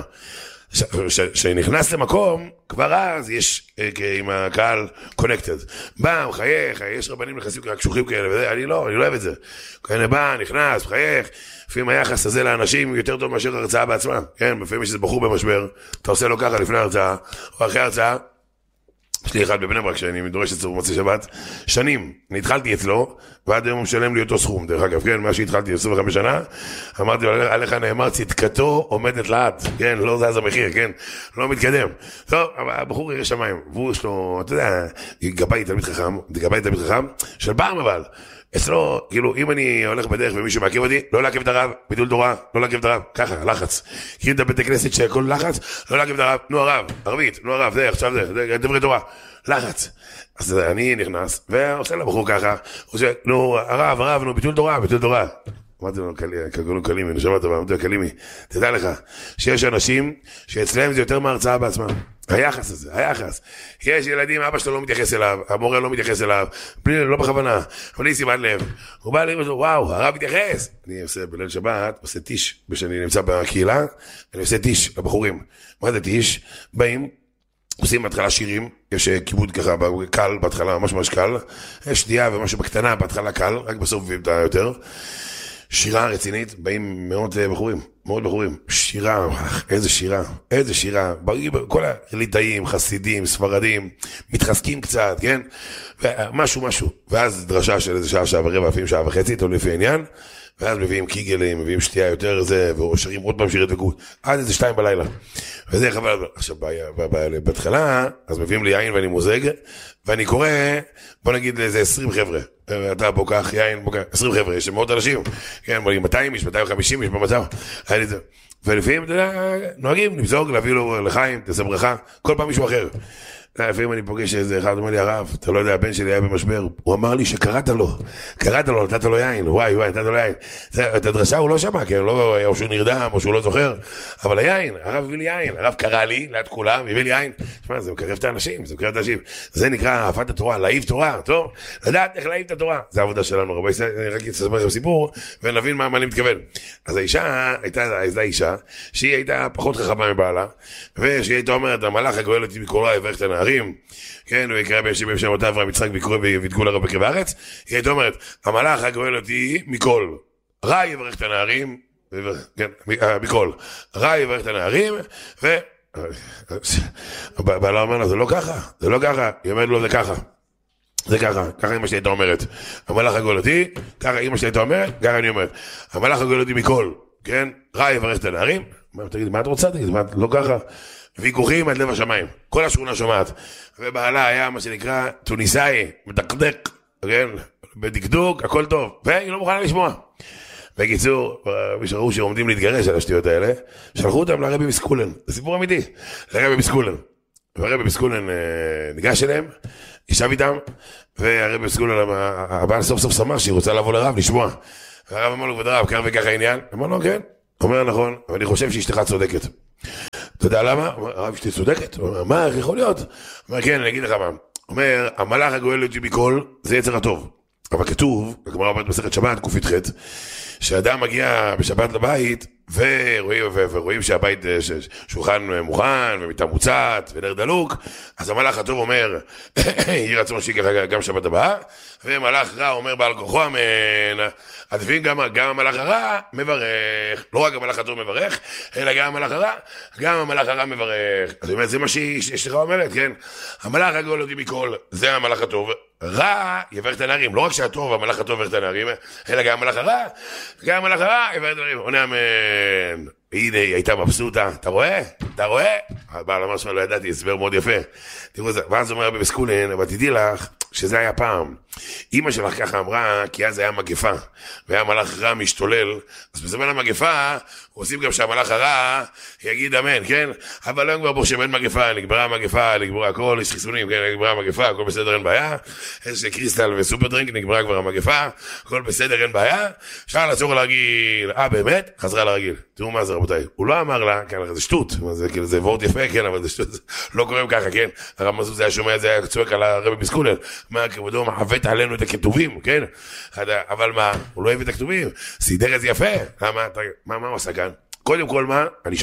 כשנכנס למקום, כבר אז יש עם הקהל קונקטד. בא, מחייך, יש רבנים נכנסים קשוחים כאלה, וזה, אני לא אוהב את זה. כאלה בא, נכנס, מחייך, לפעמים היחס הזה לאנשים יותר טוב מאשר הרצאה בעצמה. כן, לפעמים יש איזה בחור במשבר, אתה עושה לו ככה לפני הרצאה, או אחרי הרצאה, יש לי אחד בבני ברק שאני דורש אצלו במוצאי שבת, שנים, אני התחלתי אצלו, ועד היום הוא משלם לי אותו סכום, דרך אגב, כן, מה שהתחלתי 25 שנה, אמרתי לו, עליך נאמר, צדקתו עומדת לאט, כן, לא זז המחיר, כן, לא מתקדם. טוב, הבחור ירא שמיים, והוא יש לו, אתה יודע, גבאי תלמיד חכם, של פעם אבל, אצלו, כאילו, אם אני הולך בדרך ומישהו מעכב אותי, לא לעכב את הרב, ביטול תורה, לא לעכב את הרב, ככה, לחץ. כי את הבית הכנסת שהכל לחץ, לא לעכב את הרב, נו הרב, ערבית, נו הרב, זה, עכשיו זה, דברי תורה, לחץ. אז אני נכנס, ועושה לבחור ככה, הוא עושה, נו, הרב, נו, ביטול תורה. אמרתי לו, קלימי, נשמע טובה, אמרתי לו, קלימי, תדע לך, שיש אנשים שאצלם זה יותר מהרצאה בעצמם. היחס הזה, יש ילדים, אבא שלו לא מתייחס אליו, המורה לא מתייחס אליו, לא בכוונה, אבל לי סימן לב, הוא בא לי, וואו, הרב מתייחס. אני עושה בליל שבת, עושה טיש, כשאני נמצא בקהילה, אני עושה טיש לבחורים. מה זה טיש? באים, עושים בהתחלה שירים, יש כיבוד ככה, קל, בהתחלה ממש קל, יש שנייה ומשהו בקטנה, בהתחלה קל, רק בסוף מביאים את היותר. שירה רצינית, באים מאוד בחורים, שירה, איזה שירה, כל הליטאים, חסידים, ספרדים, מתחזקים קצת, כן? משהו, ואז דרשה של איזה שעה ורבע, אפילו שעה וחצי, תלוי לפי העניין, ואז מביאים קיגלים, מביאים שתייה יותר זה, ושרים עוד פעם שירי דבקות, עד איזה 2 בלילה. וזה חבל. עכשיו, בהתחלה, אז מביאים לי יין ואני מוזג, ואני קורא, בוא נגיד לאיזה 20 חבר'ה. אתה בוקח יין, בוקח 20 חבר'ה, יש מאות אנשים, כן, 200 איש, 250 איש במצב. ולפעמים, אתה יודע, נוהגים, נמזוג, להביא לו לחיים, תעשה ברכה, כל פעם מישהו אחר. לפעמים אני פוגש איזה אחד, אומר לי, הרב, אתה לא יודע, הבן שלי היה במשבר, הוא אמר לי שקראת לו, נתת לו יין, וואי, נתת לו יין. את הדרשה הוא לא שמע, כן, או שהוא נרדם, או שהוא לא זוכר, אבל היין, הרב הביא לי יין, הרב קרא לי, ליד כולם, הביא לי יין. תשמע, זה מקרב את האנשים, זה נקרא אהבת התורה, להעיב תורה, טוב? לדעת איך להעיב את התורה, זה העבודה שלנו, רבי ישראל, אני רק אספר לכם סיפור, ונבין מה אני מתכוון. אז האישה, הייתה אישה, שהיא הייתה פחות חכמה מבעלה, ושהיא הייתה אומרת, המלאך הגואל אותי בקולו, יברך את הנערים, כן, ויקרא בשם שמות אברהם יצחק ביקרו וידגו לרב בקרב הארץ. היא הייתה אומרת, המלאך הגואל אותי מכל, רע יברך את הנערים, כן, מכל, רע יברך את הנערים, בעלה אומר לה, זה לא ככה, היא אומרת לו, זה ככה אמא שלי הייתה אומרת, המלאך הגואל אותי, ככה אמא שלי הייתה אומרת, ככה אני אומרת, המלאך הגואל אותי מכל, כן, רע יברך את הנערים. תגיד, מה את רוצה? תגיד, לא ככה. ויכוחים עד לב השמיים, כל השכונה שומעת, ובעלה היה מה שנקרא טוניסאי, מדקדק, כן, בדקדוק, הכל טוב, והיא לא מוכנה לשמוע. בקיצור, ראו שעומדים להתגרש על השטויות האלה, שלחו אותם לרבי מסקולן, זה סיפור אמיתי, לרבי מסקולן, והרבי מסקולן ניגש אליהם, ישב איתם, והרבי מסקולן, הבעל סוף סוף שמח שהיא רוצה לבוא לרב, לשמוע, והרב אמר לו, כבוד הרב, כך וכך העניין, אמר לו, כן, אומר נכון, אבל אני חושב שאשתך צודקת. אתה יודע למה? הרב, אשתי צודקת? מה, איך יכול להיות? אומר, כן, אני אגיד לך מה. אומר, המלאך הגואל אותי מכל, זה יצר הטוב. אבל כתוב, הגמרא אומרת במסכת שבת, ק"ח, שאדם מגיע בשבת לבית, ורואים שהבית שולחן מוכן, ומיטה מוצעת, ונר דלוק, אז המלאך הטוב אומר, יהי רצון שיקרה גם שבת הבאה, ומלאך רע אומר בעל כוחו אמן. אז לפעמים גם המלאך הרע מברך, לא רק המלאך הטוב מברך, אלא גם המלאך הרע מברך. אז באמת זה מה שאשתך אומרת, כן? המלאך הגואל אותי מכל, זה המלאך הטוב, רע יברך את הנערים, לא רק שהטוב, המלאך הטוב יברך את הנערים, אלא גם המלאך הרע יברך את הנערים. עונה אמן. הנה, היא הייתה מבסוטה, אתה רואה? הבעל אמר שמה לא ידעתי, הסבר מאוד יפה. תראו זה, ואז אומר רבי מסקולן, אבל תדעי לך שזה היה פעם. אמא שלך ככה אמרה, כי אז היה מגפה, והיה מלאך רע משתולל, אז בזמן המגפה, עושים גם שהמלאך הרע יגיד אמן, כן? אבל לא כבר בו שאין מגפה, נגמרה המגפה, נגמרה הכל, יש חיסונים, כן? נגמרה המגפה, הכל בסדר, אין בעיה. איזה קריסטל וסופר דרינק, נגמרה כבר המגפה, הכל בסדר, אין בעיה. אפשר לעצור לרגיל. באמת? חזרה לרגיל. תראו מה זה, רבותיי. הוא לא אמר לה, כן, זה שטות, זה כאילו, זה וורט יפה, כן, אבל זה שטות, לא קוראים ככה, כן? הרב מזוז היה שומע את זה, היה צועק על הרבי מסקולן, מה, כבודו, מחוות עלינו את הכתובים, כן? אבל מה? הוא לא אוהב את הכתובים, סידר את זה יפה. מה הוא עשה כאן? קודם כל, מה? אני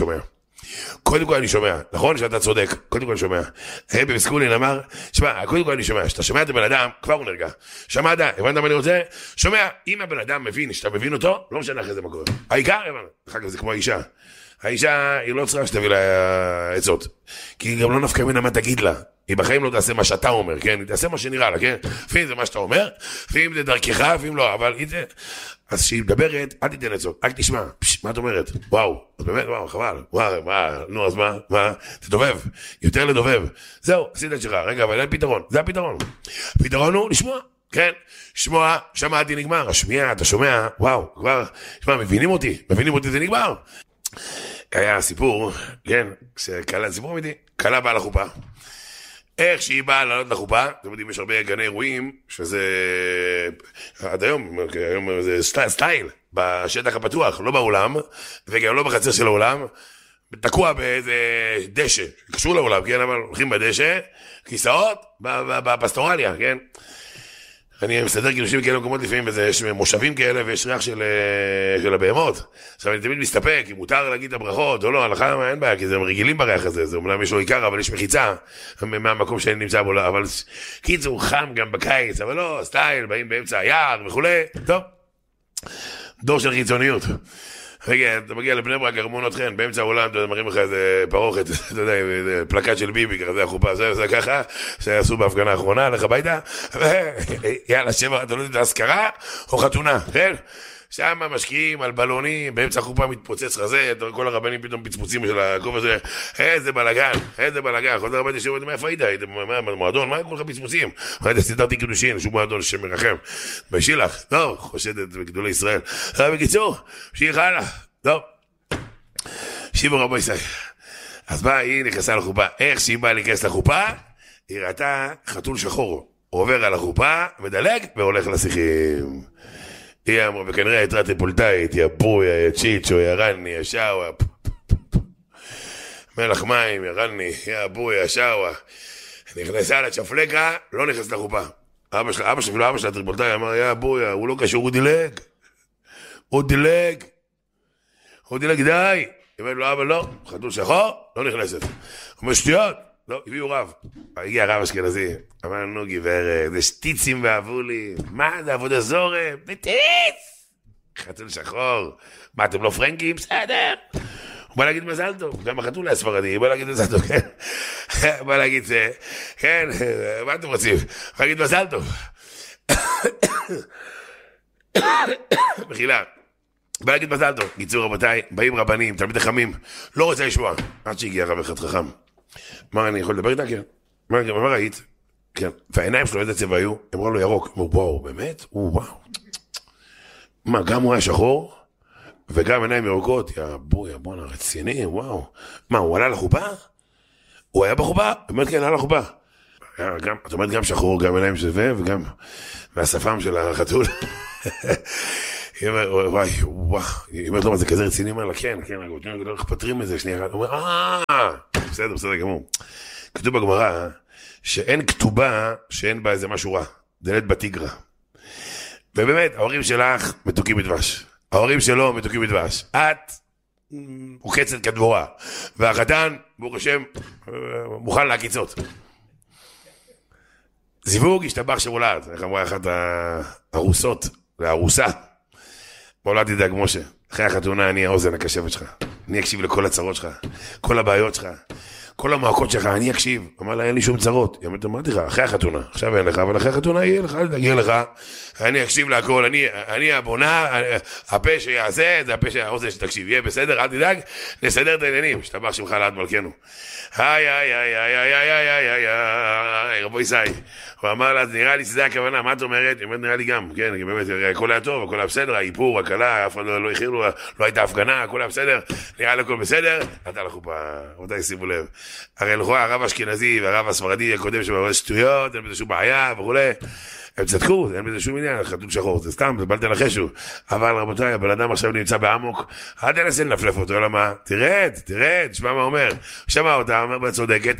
שומע. נכון שאתה צודק, קודם כל אני שומע. הרבי מסקולן אמר, שמע, קודם כל אני שומע, שאתה שומע את הבן אדם, כבר הוא נרגע. שמעת, הבנת מה אני רוצה? שומע, אם הבן אדם מבין, שאתה מבין אותו, לא משנה אחרי זה מה קורה. העיקר, אחר כך זה כמו האישה. האישה, היא לא צריכה שתביא לה עצות. כי היא גם לא נפקא ממנה מה תגיד לה. היא בחיים לא תעשה מה שאתה אומר, כן? היא תעשה מה שנראה לה, כן? לפעמים זה מה שאתה אומר, לפעמים זה דרכך, לפעמים לא, אבל אז כשהיא מדברת, אל תיתן עצות, אל תשמע, מה את אומרת? וואו, אז באמת, וואו, חבל, וואו, נו, אז מה? תדובב, יותר לדובב. זהו, עשית את שלך, רגע, אבל אין פתרון, זה הפתרון. הפתרון הוא לשמוע, כן? שמוע, שמעתי, נגמר, השמיע, אתה שומע, וואו, כבר, שמע, מבינים אותי, זה נגמר. היה סיפור, כן, סיפור אמיתי, קלה באה לחופה. איך שהיא באה לעלות לחופה, אתם יודעים, יש הרבה גני אירועים, שזה עד היום זה סטייל, בשטח הפתוח, לא באולם, וגם לא בחצר של האולם, תקוע באיזה דשא, קשור לאולם, כן, אבל הולכים בדשא, כיסאות, בפסטורליה, כן. אני מסדר קידושים כאלה מקומות לפעמים, יש מושבים כאלה ויש ריח של הבהמות. עכשיו אני תמיד מסתפק, אם מותר להגיד את הברכות או לא, הלכה אין בעיה, כי זה רגילים בריח הזה, זה אומנם יש לו עיקר, אבל יש מחיצה מהמקום שאני נמצא בו, אבל קיצור חם גם בקיץ, אבל לא, סטייל, באים באמצע היער וכולי, טוב, דור של חיצוניות. רגע, אתה מגיע לבני ברק, ארמונות חן, באמצע העולם, אתה מראים לך איזה פרוכת, אתה יודע, פלקט של ביבי, ככה זה החופה, זה ככה, שעשו בהפגנה האחרונה, לך הביתה, ויאללה, שבע, אתה לא יודע, השכרה או חתונה, כן? שם משקיעים על בלונים, באמצע החופה מתפוצץ חזה, כל הרבנים פתאום פצפוצים של הכובע הזה, איזה בלגן, חוזר הביתה שאומרים, מאיפה היית? היית במועדון, מה כל כך פצפוצים? סידרתי קידושין, שום מועדון שמרחם. בשילח, טוב, חושדת בגדולי ישראל. בקיצור, שיהיה הלאה, טוב. שיבו רבו ישראל. אז באה, היא נכנסה לחופה, איך שהיא באה להיכנס לחופה, היא ראתה חתול שחור, עובר על החופה, מדלג והולך לשיחים. היא אמרה, וכנראה הייתה טריפולטאית, יא בוי, יא צ'יצ'ו, יא רני, יא שואה, מלח מים, יא רני, יא בוי, יא שואה. נכנסה לצ'פלקה, לא נכנס לחופה. אבא שלה הטריפולטאי אמר, יא בוי, הוא לא קשור, הוא דילג, די. אמר לו, אבא לא, חתול שחור, לא נכנסת. הוא אומר, שטויות. לא, הביאו רב. הגיע רב אשכנזי. אמרנו, גברת, זה שטיצים ואהבו לי. מה, זה עבודה זורם? בטיץ! חתול שחור. מה, אתם לא פרנקים? בסדר. הוא בא להגיד מזל טוב. גם החתול היה ספרדי. הוא בא להגיד מזל טוב, כן? בא להגיד זה. כן, מה אתם רוצים? בא להגיד מזל טוב. מחילה. בא להגיד מזל טוב. קיצור, רבותיי, באים רבנים, תלמידי חכמים. לא רוצה לשמוע. עד שהגיע רב אחד חכם. אמר, אני יכול לדבר איתה? כן. מה ראית? כן. והעיניים שלו איזה צבע היו? אמרו לו ירוק. אמרו, וואו, באמת? וואו. מה, גם הוא היה שחור? וגם עיניים ירוקות? יא בואנה, רציני, וואו. מה, הוא עלה לחופה? הוא היה בחופה? באמת כן, עלה לחופה. את אומרת גם שחור, גם עיניים שווה, וגם מהשפם של החתול. היא אומרת, וואו. היא אומרת לו, מה זה כזה רציני? אומר לה, כן, לא פותרים את זה, שנייה אחת. הוא אומר, בסדר גמור. כתוב בגמרא שאין כתובה שאין בה איזה משהו רע. דלת בתיגרא. ובאמת, ההורים שלך מתוקים בדבש. ההורים שלו מתוקים בדבש. את מוקצת כדבורה. והחתן, ברוך השם, מוכן להקיצות. זיווג השתבח שמולד. איך אמרה אחת הרוסות, והרוסה. מולד תדאג משה. אחרי החתונה אני האוזן הקשבת שלך. אני אקשיב לכל הצרות שלך. כל הבעיות שלך. כל המעקות שלך, אני אקשיב. אמר לה, אין לי שום צרות. היא אמרתי לך, אחרי החתונה. עכשיו אין לך, אבל אחרי החתונה יהיה לך, תגיע לך. אני אקשיב להכל. אני הבונה, הפה שיעשה, זה הפה שהאוזן שתקשיב. יהיה בסדר, אל תדאג, נסדר את העניינים. שתבח שמך לעד מלכנו. רבו ישראל. הוא אמר לה, נראה לי שזה הכוונה, מה את אומרת? היא אומרת, נראה לי גם, כן, באמת, הכל היה טוב, הכל היה בסדר, האיפור, הקלה, אף אחד לא הכירו, לא הייתה הפגנה, הכל היה בסדר, נראה לי הכל בסדר, נתן לחופה, רבותיי, שימו לב. הרי לכאורה הרב האשכנזי והרב הספרדי הקודם שאומר שטויות, אין בזה שום בעיה וכולי, הם צדקו, אין בזה שום עניין, חתול שחור, זה סתם, זה בלתי לחשו. אבל רבותיי, הבן אדם עכשיו נמצא בעמוק, אל תנסה לנפלף אותו, אלא מה? תרד, תשמע מה אומר. שמע אותה, אומר צודקת,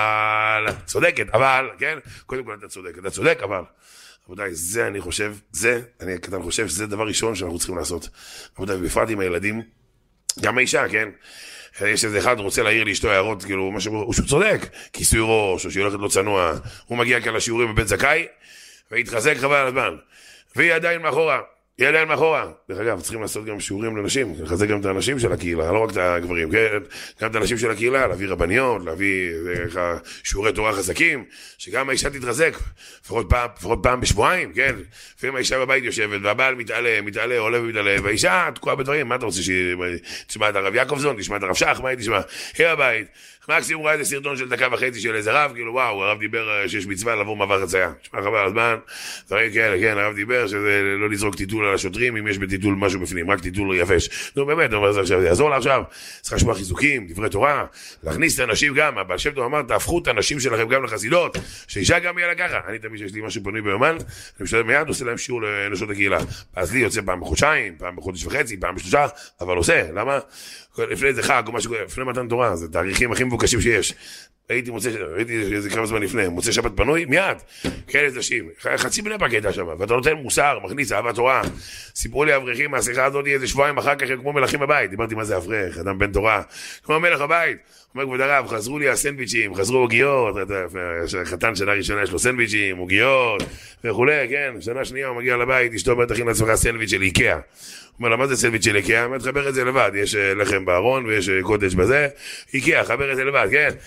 אבל, כן? קודם כל אתה צודק, אבל. רבותיי, זה אני חושב, אני חושב שזה דבר ראשון שאנחנו צריכים לעשות. רבותיי, בפרט עם הילדים, גם האישה, כן? יש איזה אחד רוצה להעיר לאשתו הערות, כאילו, משהו, שהוא צודק, כיסוי ראש, או שהיא הולכת לא צנוע, הוא מגיע כאן לשיעורים בבית זכאי, והתחזק חבל על הזמן, והיא עדיין מאחורה, דרך אגב, צריכים לעשות גם שיעורים לנשים, לחזק גם את האנשים של הקהילה, לא רק את הגברים, כן? גם את האנשים של הקהילה, להביא רבניות, להביא שיעורי תורה חזקים, שגם האישה תתחזק, לפחות פעם בשבועיים, כן? לפעמים האישה בבית יושבת, והבעל מתעלה, עולה ומתעלה, והאישה תקועה בדברים, מה אתה רוצה תשמע את הרב יעקובזון, תשמע את הרב שח, מה היא תשמע? היא בבית, מקסימום ראה איזה סרטון של דקה וחצי של איזה רב, כאילו וואו, הרב דיבר שיש מצווה לעבור מעבר חצייה. תשמע חבל על הזמן, דברים כאלה, כן, הרב דיבר שזה לא לזרוק טיטול על השוטרים, אם יש בטיטול משהו בפנים, רק טיטול יבש. נו באמת, זה יעזור לה עכשיו, צריך לשמוע חיזוקים, דברי תורה, להכניס את האנשים גם, הבעל שם טוב אמר, תהפכו את האנשים שלכם גם לחסידות, שאישה גם יהיה לה ככה. אני תמיד שיש לי משהו פנוי ביומן, אני משתדל מיד, עושה להם שיעור לנשות הקהילה. אז לי יוצא פעם בחודשיים, פעם בחודש וחצי, פעם בשלושה, אבל עושה, למה? לפני איזה חג או משהו, לפני מתן תורה, זה תאריכים הכי מבוקשים שיש. ראיתי איזה כמה זמן לפני, מוצא שבת פנוי, מיד, כן, איזה שים, חצי בני פרק הייתה שם, ואתה נותן מוסר, מכניס, אהבת תורה. סיפרו לי אברכים מהשיחה הזאת, איזה שבועיים אחר כך, כמו מלכים בבית. דיברתי מה זה אברך, אדם בן תורה, כמו מלך הבית. אומר כבוד הרב, חזרו לי הסנדוויצ'ים, חזרו עוגיות, חתן שנה ראשונה יש לו סנדוויצ'ים, עוגיות, וכולי, כן, שנה שנייה הוא מגיע לבית, אשתו אומרת, תכין לעצמך סנדוויץ' של איקאה. הוא אומר לה, מה זה סנדוויץ' של איקאה? אומר, תחבר את זה לבד, יש לחם בארון ויש קוטג' בזה, איקאה, חבר את זה לבד, כן? אבל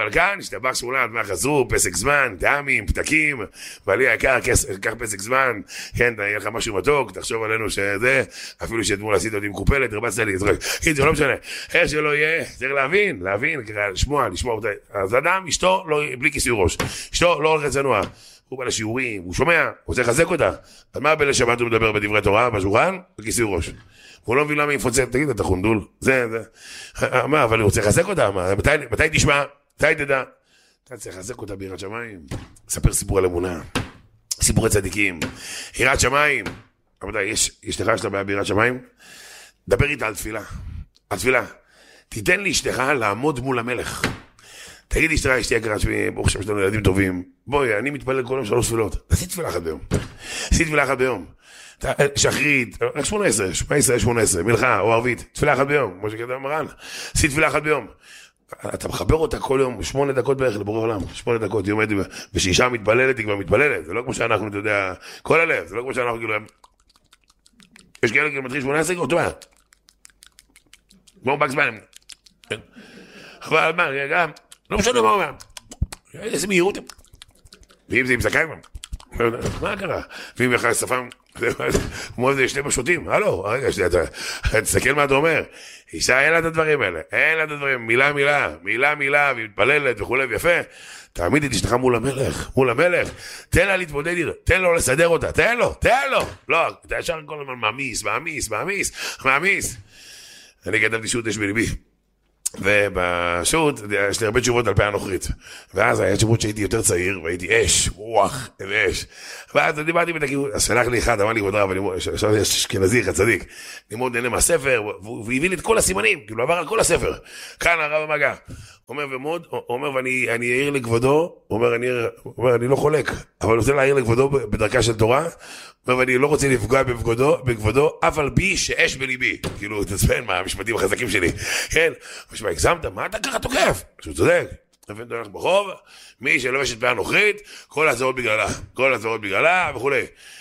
אבל כאן, השתבח שמולת, מה חזרו, פסק זמן, טעמים, פתקים, ועלי היקר, קח פסק זמן, כן, יהיה לך משהו מתוק, תחשוב עלינו שזה, אפילו שאתמול עשית אותי מקופלת, רבצת לי, זה לא משנה, איך שלא יהיה, צריך להבין, לשמוע, אז אדם, אשתו, בלי כיסוי ראש, אשתו לא הולכת צנוע, הוא בא לשיעורים, הוא שומע, הוא רוצה לחזק אותה, אז מה בליל שבת הוא מדבר בדברי תורה, בשולחן, בכיסוי ראש, הוא לא מבין למה יפוצץ, תגיד, אתה חונדול, זה, מה, אבל הוא רוצה לחזק אותה, מתי תשמע, מתי תדע, אתה צריך לחזק אותה ביראת שמיים, ספר סיפור על אמונה, סיפורי צדיקים, יראת שמיים, רבותיי, יש לך שאתה בעיה ביראת שמיים, דבר איתה על תפילה, תיתן לאשתך לעמוד מול המלך, תגיד לאשתך, אשתי יקרה שמי, ברוך שם שלנו ילדים טובים, בואי, אני מתפלל כל יום 3 תפילות, תעשי תפילה אחת ביום, שחרית, רק 18, מלכה או ערבית, תפילה אחת ביום, כמו שכתב מרן, עשי תפילה אחת ביום, אתה מחבר אותה כל יום, 8 דקות בערך לבורא עולם, 8 דקות, היא עומדת, ושאישה מתפללת, היא כבר מתפללת, זה לא כמו שאנחנו, אתה יודע, כל הלב, זה לא כמו שאנחנו, כאילו, יש כאלה כאילו מתחיל 18 דקות, טובה, כמו בקסמן, אבל מה, גם, לא משנה מה אומר, איזה מהירות, ואם זה עם זקן, מה קרה? ואם יחד שפם, כמו איזה 2 בשוטים, הלו, רגע, תסתכל מה אתה אומר, אישה אין לה את הדברים האלה, מילה, והיא מתפללת וכו' ויפה, תעמיד את אשתך מול המלך, תן לה להתמודד איתו, תן לו לסדר אותה, תן לו, לא, אתה ישר כל הזמן מעמיס, אני כתבתי שו"ת יש בליבי, ובשו"ת יש לי הרבה תשובות על פי הנוכרית, ואז היה תשובות שהייתי יותר צעיר והייתי אש, ואז דיברתי בתקיעות, אז שלח לי אחד, אמר לי כבוד רב, עכשיו יש אשכנזי אחד צדיק, לימוד נהנה מהספר, והוא הביא לי את כל הסימנים, כאילו עבר על כל הספר, כאן הרב המגע, אומר ואני אעיר לכבודו, אומר אני לא חולק, אבל אני רוצה להעיר לכבודו בדרכה של תורה, ואני לא רוצה לפגוע בכבודו, אף על בי שאש בליבי. כאילו, תצפן מה המשפטים החזקים שלי. כן? משמע, הגזמת, מה אתה ככה תוקף? שהוא צודק. נפן אתה הולך ברחוב, מי שלובש את פיה נוכרית, כל הזרות בגללה וכו'.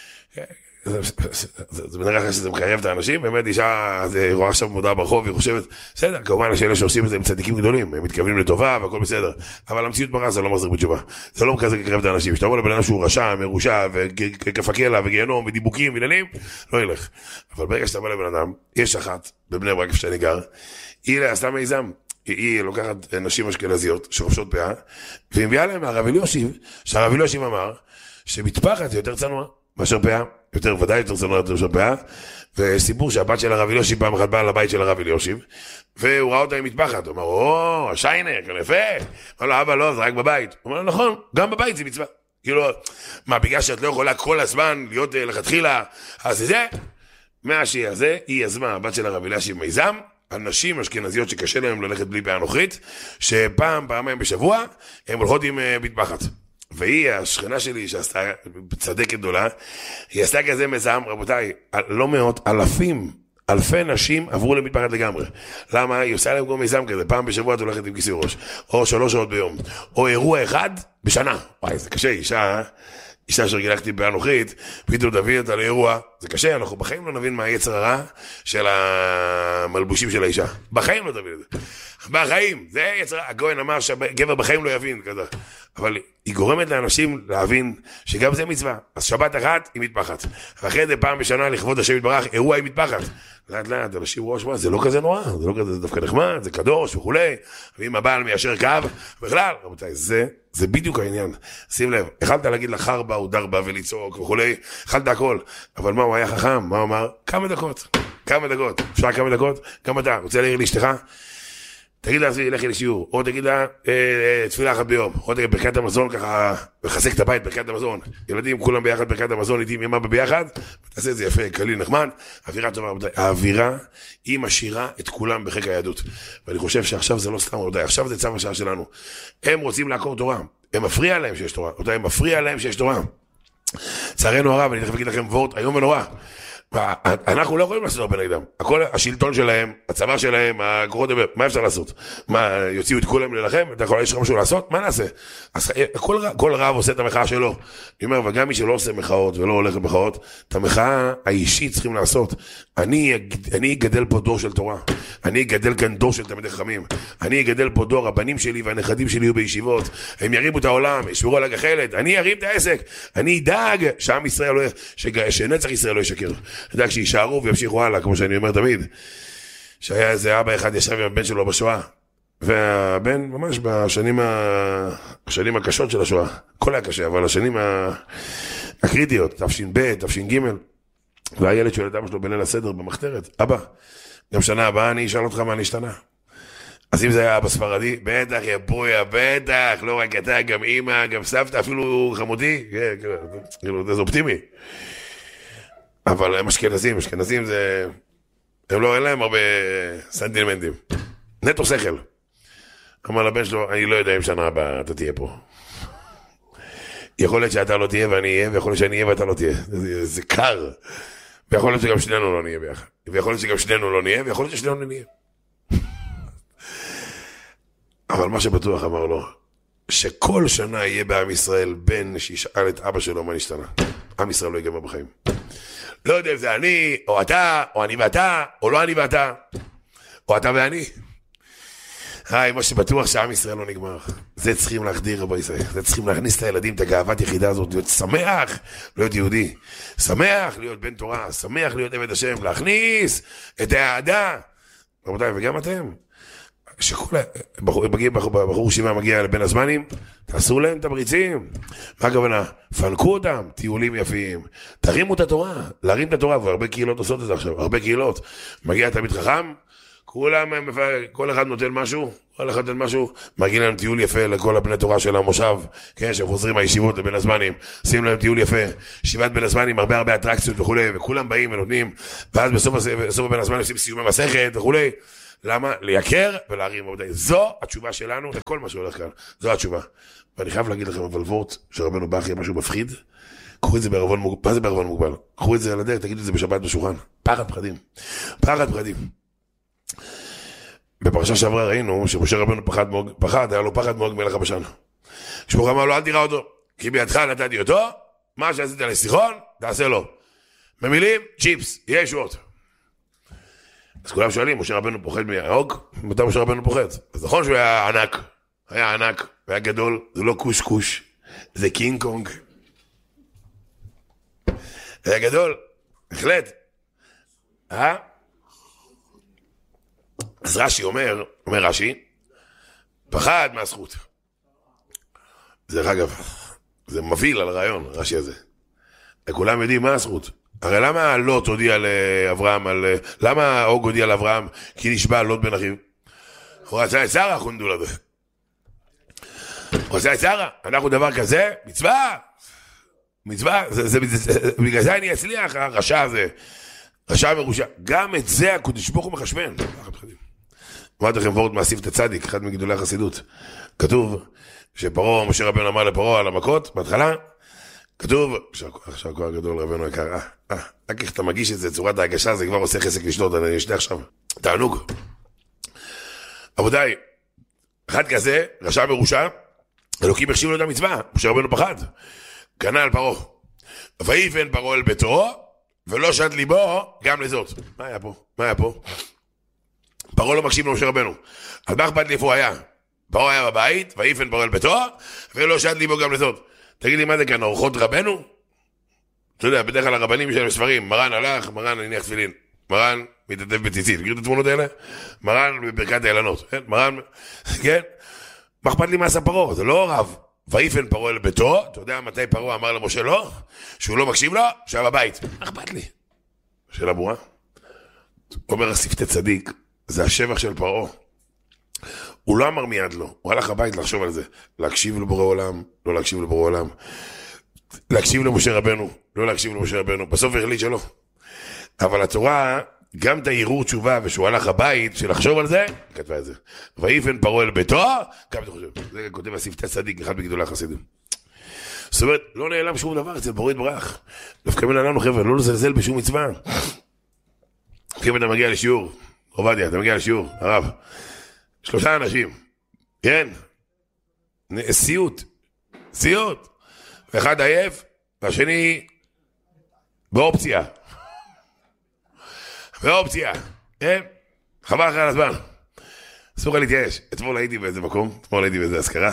זה בדרך כלל שזה מקרב את האנשים, באמת אישה רואה עכשיו מודעה ברחוב והיא חושבת, בסדר, כמובן שאלה שעושים את זה עם צדיקים גדולים, הם מתכוונים לטובה והכל בסדר, אבל המציאות מראה זה לא מחזיק בתשובה, זה לא כזה מקרב את האנשים, שתבוא לבן אדם שהוא רשע, מרושע וכפקלה וגיהנום ודיבוקים ועניינים, לא ילך. אבל ברגע שאתה בא לבן אדם, יש אחת בבני ברק איפה שאני גר, היא עשתה מיזם, היא לוקחת נשים אשכנזיות שחופשות פאה, והיא מביאה להם מהרב אליושיב, שהרב אליושיב אמר שמטפחת יותר צנועה מאשר פאה, ודאי יותר צנועה יותר פאה, וסיפור שהבת של הרב אליושיב פעם אחת באה לבית של הרב אליושיב, והוא ראה אותה עם מטפחת, הוא אמר, השיינר, כאן יפה, אמר לו, אבא לא, זה רק בבית, הוא אמר לו, נכון, גם בבית זה מצווה, כאילו, מה, בגלל שאת לא יכולה כל הזמן להיות לכתחילה, אז זה, מהשיר הזה, היא יזמה, הבת של הרב אליושיב מיזם, הנשים אשכנזיות שקשה להם ללכת בלי פאה נוכרית, פעמיים בשבוע, הן הולכות עם מטפחת. והיא, השכנה שלי, שעשתה צדקת גדולה, היא עשתה כזה מזם, רבותיי, לא מאות, אלפי נשים עברו למטפחת לגמרי. למה? היא עושה להם כמו מיזם כזה, פעם בשבוע את הולכת עם כיסוי ראש, או 3 שעות ביום, או אירוע אחד בשנה. וואי, זה קשה, אישה שרגילחתי פאה נוכרית, פתאום תביא אותה לאירוע, זה קשה, אנחנו בחיים לא נבין מה היצר הרע של המלבושים של האישה. בחיים לא תבין את זה. בחיים, זה יצר, הגויין אמר שהגבר בחיים לא יבין כזה. אבל היא גורמת לאנשים להבין שגם זה מצווה. אז שבת אחת היא מטפחת. ואחרי זה פעם בשנה לכבוד השם יתברך, אירוע היא מטפחת. לאט לאט, אנשים ראש מה, זה לא כזה נורא, זה לא כזה, זה דווקא נחמד, זה קדוש וכולי. ואם הבעל מיישר קו, בכלל, רבותיי, זה בדיוק העניין. שים לב, יכלת להגיד לחרבה או דרבה ולצעוק וכולי, יכלת הכל. אבל מה, הוא היה חכם, מה הוא אמר? כמה דקות. אפשר כמה דקות? גם אתה, רוצה להעיר לאשתך? תגיד לה, לכי לשיעור, או תגיד לה, תפילה אחת ביום, או תגיד ברכת המזון ככה, מחזק את הבית, ברכת המזון, ילדים כולם ביחד, ברכת המזון, איתי עם אמא ביחד, תעשה את זה יפה, קליל, נחמד, אווירה טובה, האווירה היא משאירה את כולם בחיק היהדות, ואני חושב שעכשיו זה לא סתם, עכשיו זה צו השעה שלנו, הם רוצים לעקור תורה, הם מפריע להם שיש תורה, הם מפריע להם שיש תורה, צערנו הרב, אני תכף אגיד לכם וורט, היום ונורא, אנחנו לא יכולים לעשות הרבה נגדם. הכל, השלטון שלהם, הצבא שלהם, הכוחות, מה אפשר לעשות? מה, יוציאו את כולם ללחם? אתה יכול יש לך משהו לעשות? מה נעשה? אז כל רב עושה את המחאה שלו. אני אומר, וגם מי שלא עושה מחאות ולא הולך למחאות, את המחאה האישית צריכים לעשות. אני אגדל פה דור של תורה. אני אגדל כאן דור של תלמידי חכמים. אני אגדל פה דור, הבנים שלי והנכדים שלי יהיו בישיבות. הם ירימו את העולם, ישמרו על הגחלת. אני ארים את העסק. אני אדאג שעם ישראל לא, שנצח ישראל לא ישקר. אדאג שישארו וימשיכו הלאה, כמו שאני אומר תמיד. שהיה איזה אבא אחד ישב עם הבן שלו בשואה. והבן ממש בשנים הקשות של השואה. הכל היה קשה, אבל השנים הקריטיות, תש"ב, תש"ג. והילד שואל את אבא שלו בליל הסדר במחתרת, אבא, גם שנה הבאה אני אשאל אותך מה נשתנה. אז אם זה היה אבא ספרדי, בטח יבויה, בטח, לא רק אתה, גם אמא, גם סבתא, אפילו חמודי, זה אופטימי. אבל הם אשכנזים זה, הם לא, אין להם הרבה סנטימנטים. נטו שכל. אמר לבן שלו, אני לא יודע אם שנה הבאה אתה תהיה פה. יכול להיות שאתה לא תהיה ואני אהיה, ויכול להיות שאני אהיה ואתה לא תהיה. זה קר. ויכול להיות שגם שנינו לא נהיה ביחד. ויכול להיות שגם שנינו לא נהיה, ויכול להיות ששנינו נהיה. אבל מה שבטוח אמר לו, שכל שנה יהיה בעם ישראל בן שישאל את אבא שלו מה נשתנה. עם ישראל לא ייגמר בחיים. לא יודע אם זה אני, או אתה, או אני ואתה, או לא אני ואתה, או אתה ואני. מה שבטוח שעם ישראל לא נגמר. זה צריכים להחדיר רבי ישראל. זה צריכים להכניס את הילדים, את הגאוות יחידה הזאת, להיות שמח, להיות יהודי. שמח להיות בן תורה, שמח להיות עבד השם, להכניס את העדה. רבותיי, וגם אתם. בחור שימה מגיע לבין הזמנים, תעשו להם תמריצים. מה הכוונה? פנקו אותם, טיולים יפים, תרימו את התורה, להרים את התורה, והרבה קהילות עושות את זה עכשיו, הרבה קהילות. מגיע תלמיד חכם, כל אחד נותן משהו, מגיע להם טיול יפה לכל הבני תורה של המושב, כן, שחוזרים מהישיבות לבין הזמנים, עושים להם טיול יפה, ישיבת בין הזמנים, הרבה אטרקציות וכו', וכולם באים ונותנים, ואז בסוף בין הזמנים עושים סיומי מסכת וכו'. למה? לייקר ולהרים. זו התשובה שלנו לכל מה שהולך כאן. זו התשובה. ואני חייב להגיד לכם, אבל וורט שרבנו בכי משהו מפחיד, קחו את זה בערבון מוגבל. מה זה בערבון מוגבל? קחו את זה על הדרך, תגידו את זה בשבת בשולחן. פחד פחדים. בפרשה שעברה ראינו שמשה רבנו פחד, היה לו פחד מאוד מלך הבשן. שברוך אמר לו, אל תראה אותו, כי בידך נתתי אותו, מה שעשית לסיחון, תעשה לו. במילים, צ'יפס, יהיה ישועות. אז כולם שואלים, משה רבנו פוחד מהאוג? מתי משה רבנו פוחד? אז נכון שהוא היה ענק, היה גדול, זה לא קוש, זה קינג קונג. היה גדול, בהחלט. אז רש"י אומר רש"י, פחד מהזכות. דרך אגב, זה מביא על הרעיון, רש"י הזה. וכולם יודעים מה הזכות. הרי למה לוט הודיע לאברהם, למה אוג הודיע לאברהם, כי נשבע לוט בן אחיו? הוא רצה את שרה, חונדו לזה. הוא רצה את שרה, אנחנו דבר כזה, מצווה, בגלל זה אני אצליח, הרשע הזה, רשע מרושע. גם את זה הקדוש ברוך הוא מחשבן. אמרתי לכם וורט מאסיף את הצדיק, אחד מגדולי החסידות. כתוב שפרעה, משה רבנו אמר לפרעה על המכות, בהתחלה, כתוב, עכשיו כוח גדול רבנו יקר, רק איך אתה מגיש את זה, צורת ההגשה, זה כבר עושה חסק לשתות, אני אשתה עכשיו, תענוג. עבודיי, אחד כזה, רשע מרושע, אלוקים החשיב לו את המצווה, משה רבנו פחד, קנה על פרעה, ויפן פרעה אל ביתו, ולא שד ליבו גם לזאת. מה היה פה? פרעה לא מקשיב למשה רבנו, אז מה אכפת לי איפה הוא היה? פרעה היה בבית, ויפן פרעה אל ביתו, ולא שד ליבו גם לזאת. תגיד לי מה זה כאן, אורחות רבנו? אתה יודע, בדרך כלל הרבנים יש להם ספרים, מרן הלך, מרן הניח תפילין, מרן מתעטף בציצית, מכיר את התמונות האלה? מרן בברכת האילנות, כן? מרן, כן? מה אכפת לי מה עשה פרעה? זה לא רב. ויפן פרעה אל ביתו, אתה יודע מתי פרעה אמר למשה לא? שהוא לא מקשיב לו, שהיה בבית. מה אכפת לי? שאלה ברורה. אומר השפתי צדיק, זה השבח של פרעה. הוא לא אמר מיד לו, הוא הלך הבית לחשוב על זה. להקשיב לבורא עולם, לא להקשיב לבורא עולם. להקשיב למשה רבנו, לא להקשיב למשה רבנו. בסוף החליט שלא. אבל התורה, גם את הערעור תשובה, ושהוא הלך הבית, שלחשוב על זה, כתבה את זה. ויפן פרעה אל ביתו, כמה אתה חושב? זה כותב השפתי צדיק, אחד מגדולי החסידים. זאת אומרת, לא נעלם שום דבר אצל בורא יתברך. דווקא מן לנו חבר'ה, לא לזלזל בשום מצווה. אם אתה מגיע לשיעור, עובדיה, אתה מגיע לשיעור, הרב, 3 אנשים, כן? סיוט, ואחד עייף, והשני באופציה, כן? חבל אחרי הזמן. אסור לך להתייאש. אתמול הייתי באיזה מקום, הייתי באיזה אזכרה,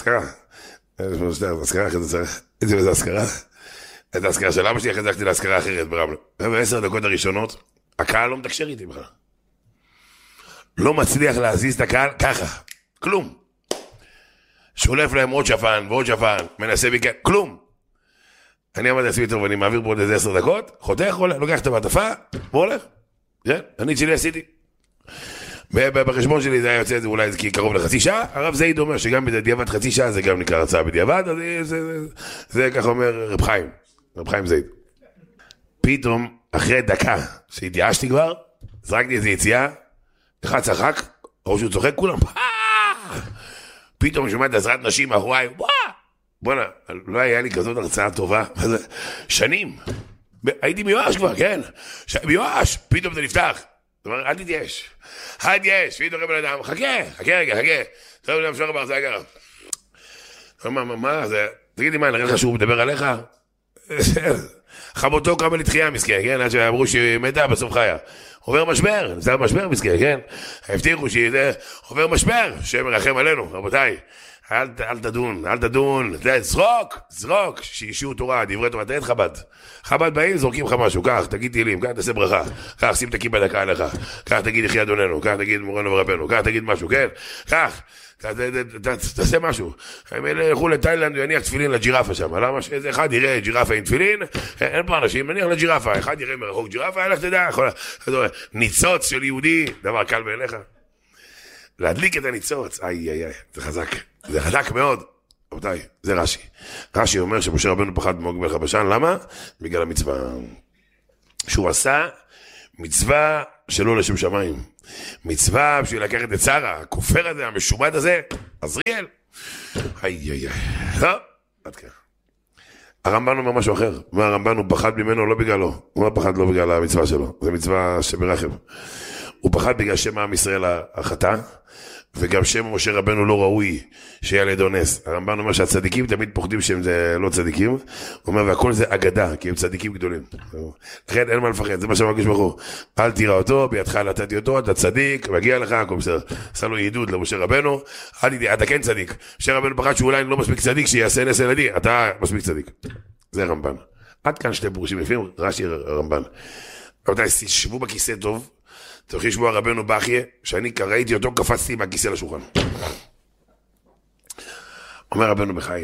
הייתי באיזה אזכרה, את האזכרה של אבא שלי, אחרי זה הלכתי לאזכרה אחרת ברמלה. ב10 דקות הראשונות, הקהל לא מתקשר איתי בכלל. לא מצליח להזיז את הקהל ככה, כלום. שולף להם עוד שפן ועוד שפן, מנסה ביקר, כלום. אני עמד לעצמי טוב, ואני מעביר פה עוד איזה 10 דקות, חותך, לוקח את המעטפה, והולך. כן, אני שלי עשיתי. בחשבון שלי זה היה יוצא, זה אולי כי קרוב לחצי שעה, הרב זייד אומר שגם בדיעבד חצי שעה זה גם נקרא הרצאה בדיעבד, אז זה ככה אומר רב חיים זייד. פתאום, אחרי דקה שהתייאשתי כבר, זרקתי איזו יציאה, אחד צחק, או שהוא צוחק כולם, פתאום אני שומע את עזרת נשים מאחוריי, בוא'נה, לא היה לי כזאת הרצאה טובה, שנים, הייתי מיואש כבר, כן, מיואש, פתאום זה נפתח, זאת אומרת, אל תתייאש, פתאום בן אדם, חכה, טוב, נמשוך בהרצאה ככה, מה זה, תגידי מה, נראה לך שהוא מדבר עליך? חמותו קמה לתחייה מסכן, כן? עד שאמרו שהיא מתה, בסוף חיה. עובר משבר, זה משבר מסכן, כן? הבטיחו שזה עובר משבר, שמרחם עלינו, רבותיי. אל תדון, זרוק, שישעו תורה, דברי תורה, תגיד חב"ד באים, זורקים לך משהו, כך, תגיד תהילים, כך, תעשה ברכה, כך, שים את הכיפה דקה עליך, כך, תגיד יחי אדוננו, כך, תגיד מורנו ורבנו, כך, תגיד משהו, כן? כך, תעשה משהו. הם ילכו לתאילנד ויניח תפילין לג'ירפה שם. למה שאיזה אחד יראה ג'ירפה עם תפילין, אין פה אנשים, מניח לג'ירפה, אחד יראה מרחוק ג'ירפה, הלך תדע, ניצוץ של יהודי, דבר קל בעיניך. להדליק את הניצוץ, זה חזק מאוד. רבותיי, זה רש"י אומר שמשה רבנו פחד מאוג מלך הבשן, למה? בגלל המצווה. שהוא עשה מצווה שלא לשם שמיים. מצווה בשביל לקחת את שרה, הכופר הזה, המשומד הזה, עזריאל. טוב, עד כאן. הרמב"ן אומר משהו אחר. הרמב"ן הוא פחד ממנו לא בגללו. הוא לא פחד לא בגלל המצווה שלו. זה מצווה שמרחם. הוא פחד בגלל שם עם ישראל החטא, וגם שם משה רבנו לא ראוי שיהיה לידו נס. הרמב"ן אומר שהצדיקים תמיד פוחדים שהם זה לא צדיקים. הוא אומר והכל זה אגדה, כי הם צדיקים גדולים. לכן אין מה לפחד, זה מה שמרגיש ברור. אל תירא אותו, בידך נתתי אותו, אתה צדיק, מגיע לך, הכל בסדר. עשה לו עידוד למשה רבנו, אתה כן צדיק. משה רבנו פחד שאולי לא מספיק צדיק, שיעשה נס ילדי, אתה מספיק צדיק. זה הרמב"ן. עד כאן שתי פירושים יפים, רש"י הרמב"ן. רבותיי, שבו בכיסא טוב. תוכלי לשמוע רבנו בכיה, שאני ראיתי אותו, קפצתי מהכיסא לשולחן. אומר רבנו בחי,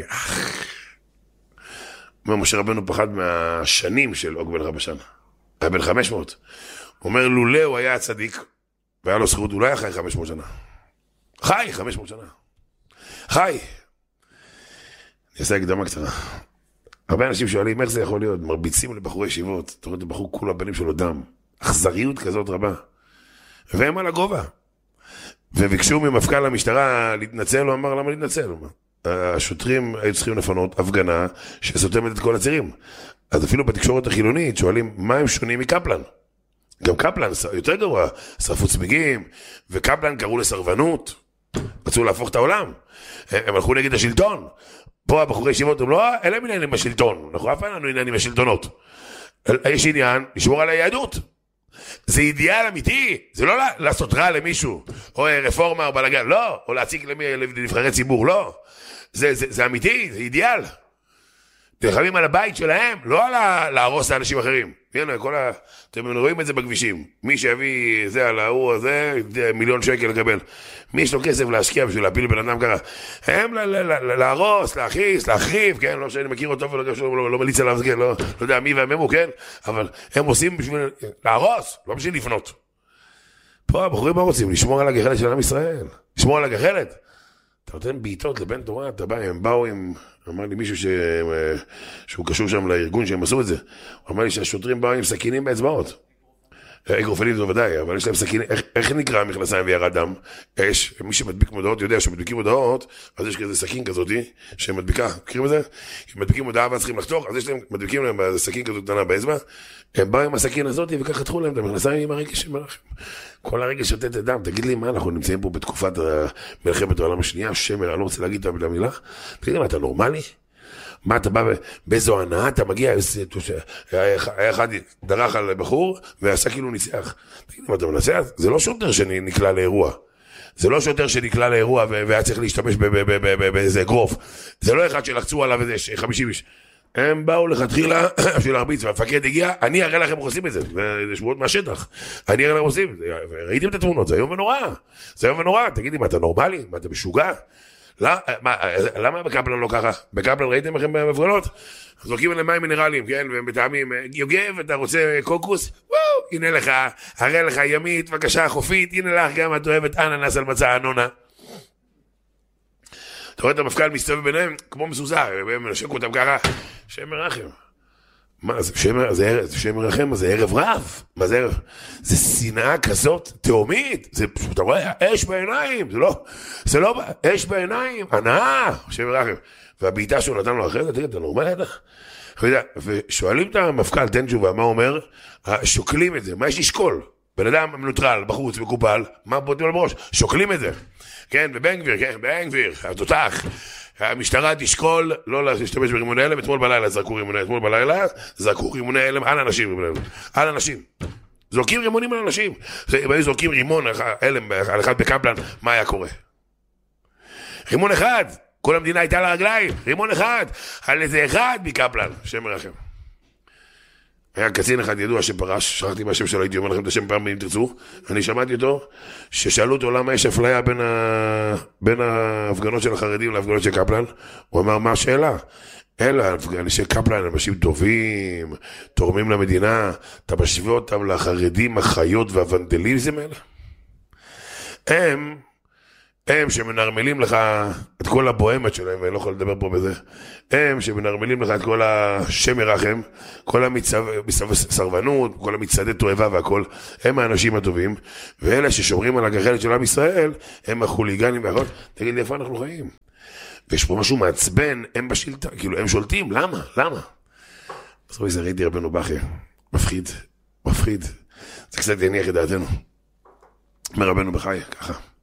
אומר משה רבנו פחד מהשנים של אוג מלך הבשן. היה בן 500. הוא אומר, לולא הוא היה הצדיק, והיה לו זכות, אולי חי 500 שנה. חי 500 שנה. אני אעשה הקדמה קצרה. הרבה אנשים שואלים, איך זה יכול להיות? מרביצים לבחורי ישיבות, אתה רואה, לבחור כול הבנים שלו דם. אכזריות כזאת רבה. והם על הגובה. וביקשו ממפכ"ל המשטרה להתנצל, הוא אמר למה להתנצל? השוטרים היו צריכים לפנות הפגנה שסותמת את כל הצירים. אז אפילו בתקשורת החילונית שואלים מה הם שונים מקפלן. גם קפלן יותר גרוע, שרפו צמיגים, וקפלן קראו לסרבנות, רצו להפוך את העולם. הם הלכו נגד השלטון. פה הבחורי ישיבות הם לא, אלה עניין עם השלטון. אנחנו אף פעם לנו עניין עם השלטונות. יש עניין לשמור על היהדות. זה אידיאל אמיתי, זה לא לעשות רע למישהו, או רפורמה או בלגן, לא, או להציג לנבחרי ציבור, לא. זה אמיתי, זה אידיאל. תלחמים על הבית שלהם, לא על להרוס לאנשים אחרים. אתם רואים את זה בכבישים. מי שיביא זה על ההוא הזה, מיליון שקל לקבל. מי יש לו כסף להשקיע בשביל להפיל בן אדם ככה? הם להרוס, להכיס, להחריב, כן? לא שאני מכיר אותו ולא מליץ עליו, כן? לא יודע מי והממו, כן? אבל הם עושים בשביל להרוס, לא בשביל לפנות. פה הבחורים מה רוצים? לשמור על הגחלת של עם ישראל. לשמור על הגחלת. אתה נותן בעיטות לבן תורה, אתה בא, הם באו עם, אמר לי מישהו שהוא קשור שם לארגון שהם עשו את זה, הוא אמר לי שהשוטרים באו עם סכינים באצבעות, אגרופנים זה ודאי, אבל יש להם סכין, איך נקרא המכנסיים וירד דם? אש, מי שמדביק מודעות יודע שמדביקים מודעות, אז יש כזה סכין כזאת שמדביקה, מכירים את זה? אם מדביקים מודעה ואז צריכים לחתוך, אז יש להם, מדביקים להם בסכין כזאת קטנה באצבע, הם באו עם הסכין הזאת וכך חתכו להם את המכנסיים עם הרגש שלכם. כל הרגש שותת את דם, תגיד לי מה, אנחנו נמצאים פה בתקופת מלחמת העולם השנייה, שמר, אני לא רוצה להגיד את המילה, תגיד לי מה, אתה נורמלי? מה אתה בא, באיזו הנאה אתה מגיע, היה אחד דרך על בחור, ועשה כאילו ניצח. תגיד, מה אתה מנסה? זה לא שוטר שנקלע לאירוע. זה לא שוטר שנקלע לאירוע, והיה צריך להשתמש באיזה אגרוף. זה לא אחד שלחצו עליו איזה 50 איש. הם באו לכתחילה בשביל להרביץ, והמפקד הגיע, אני אראה לכם עושים את זה, זה שבועות מהשטח. אני אראה לכם עושים את זה. ראיתם את התמונות, זה היום ונורא. זה היום ונורא. תגידי, מה אתה נורמלי? מה אתה משוגע? למה בקפלן לא ככה? בקפלן ראיתם לכם בהפגנות? זורקים עליהם מים מינרליים, כן? והם בטעמים, יוגב, אתה רוצה קוקוס? וואו, הנה לך, הרי לך ימית, בבקשה, חופית, הנה לך גם את אוהבת אננס על מצע אנונה. אתה רואה את המפכ"ל מסתובב ביניהם כמו מזוזה, והם מנשק אותם ככה, שם מרחם. מה, זה שם מרחם, זה ערב רב. מה זה ערב? זה שנאה כזאת תאומית, זה פשוט, אתה רואה, אש בעיניים, זה לא, אש בעיניים, הנאה, שם מרחם. והבעיטה שהוא נתן לו אחרי זה, תגיד, אתה נורמלי אתה? ושואלים את המפכ"ל, תן תשובה, מה אומר? שוקלים את זה, מה יש לשקול? בן אדם מנוטרל, בחוץ, מקופל, מה בוטים על בראש? שוקלים את זה. כן, בבן גביר, כן, בן גביר, התותח. המשטרה תשקול לא להשתמש ברימוני הלם, אתמול בלילה זרקו רימוני הלם על אנשים, על אנשים. זורקים רימונים על אנשים. היו זורקים רימון הלם על אחד בקפלן, מה היה קורה? רימון אחד, כל המדינה הייתה על הרגליים, רימון אחד, על איזה אחד בקפלן, שם מרחם. היה קצין אחד ידוע שפרש, שכחתי מהשם שלו, הייתי אומר לכם את השם פעם אם תרצו, אני שמעתי אותו, ששאלו אותו למה יש אפליה בין ההפגנות של החרדים להפגנות של קפלן, הוא אמר מה השאלה? אלא, אנשי קפלן, אנשים טובים, תורמים למדינה, אתה משווה אותם לחרדים, החיות והוונדליזם האלה? הם שמנרמלים לך את כל הבוהמת שלהם, ואני לא יכול לדבר פה בזה, הם שמנרמלים לך את כל השם מרחם, כל סרבנות, כל המצעדי תועבה והכל, הם האנשים הטובים, ואלה ששומרים על הגחלת של עם ישראל, הם החוליגנים והכל. תגיד לי, איפה אנחנו חיים? ויש פה משהו מעצבן, הם בשלטה, כאילו הם שולטים, למה? אז רואה, זה ראיתי רבנו בכי, מפחיד, זה קצת יניח את דעתנו. אומר רבנו בחי, ככה.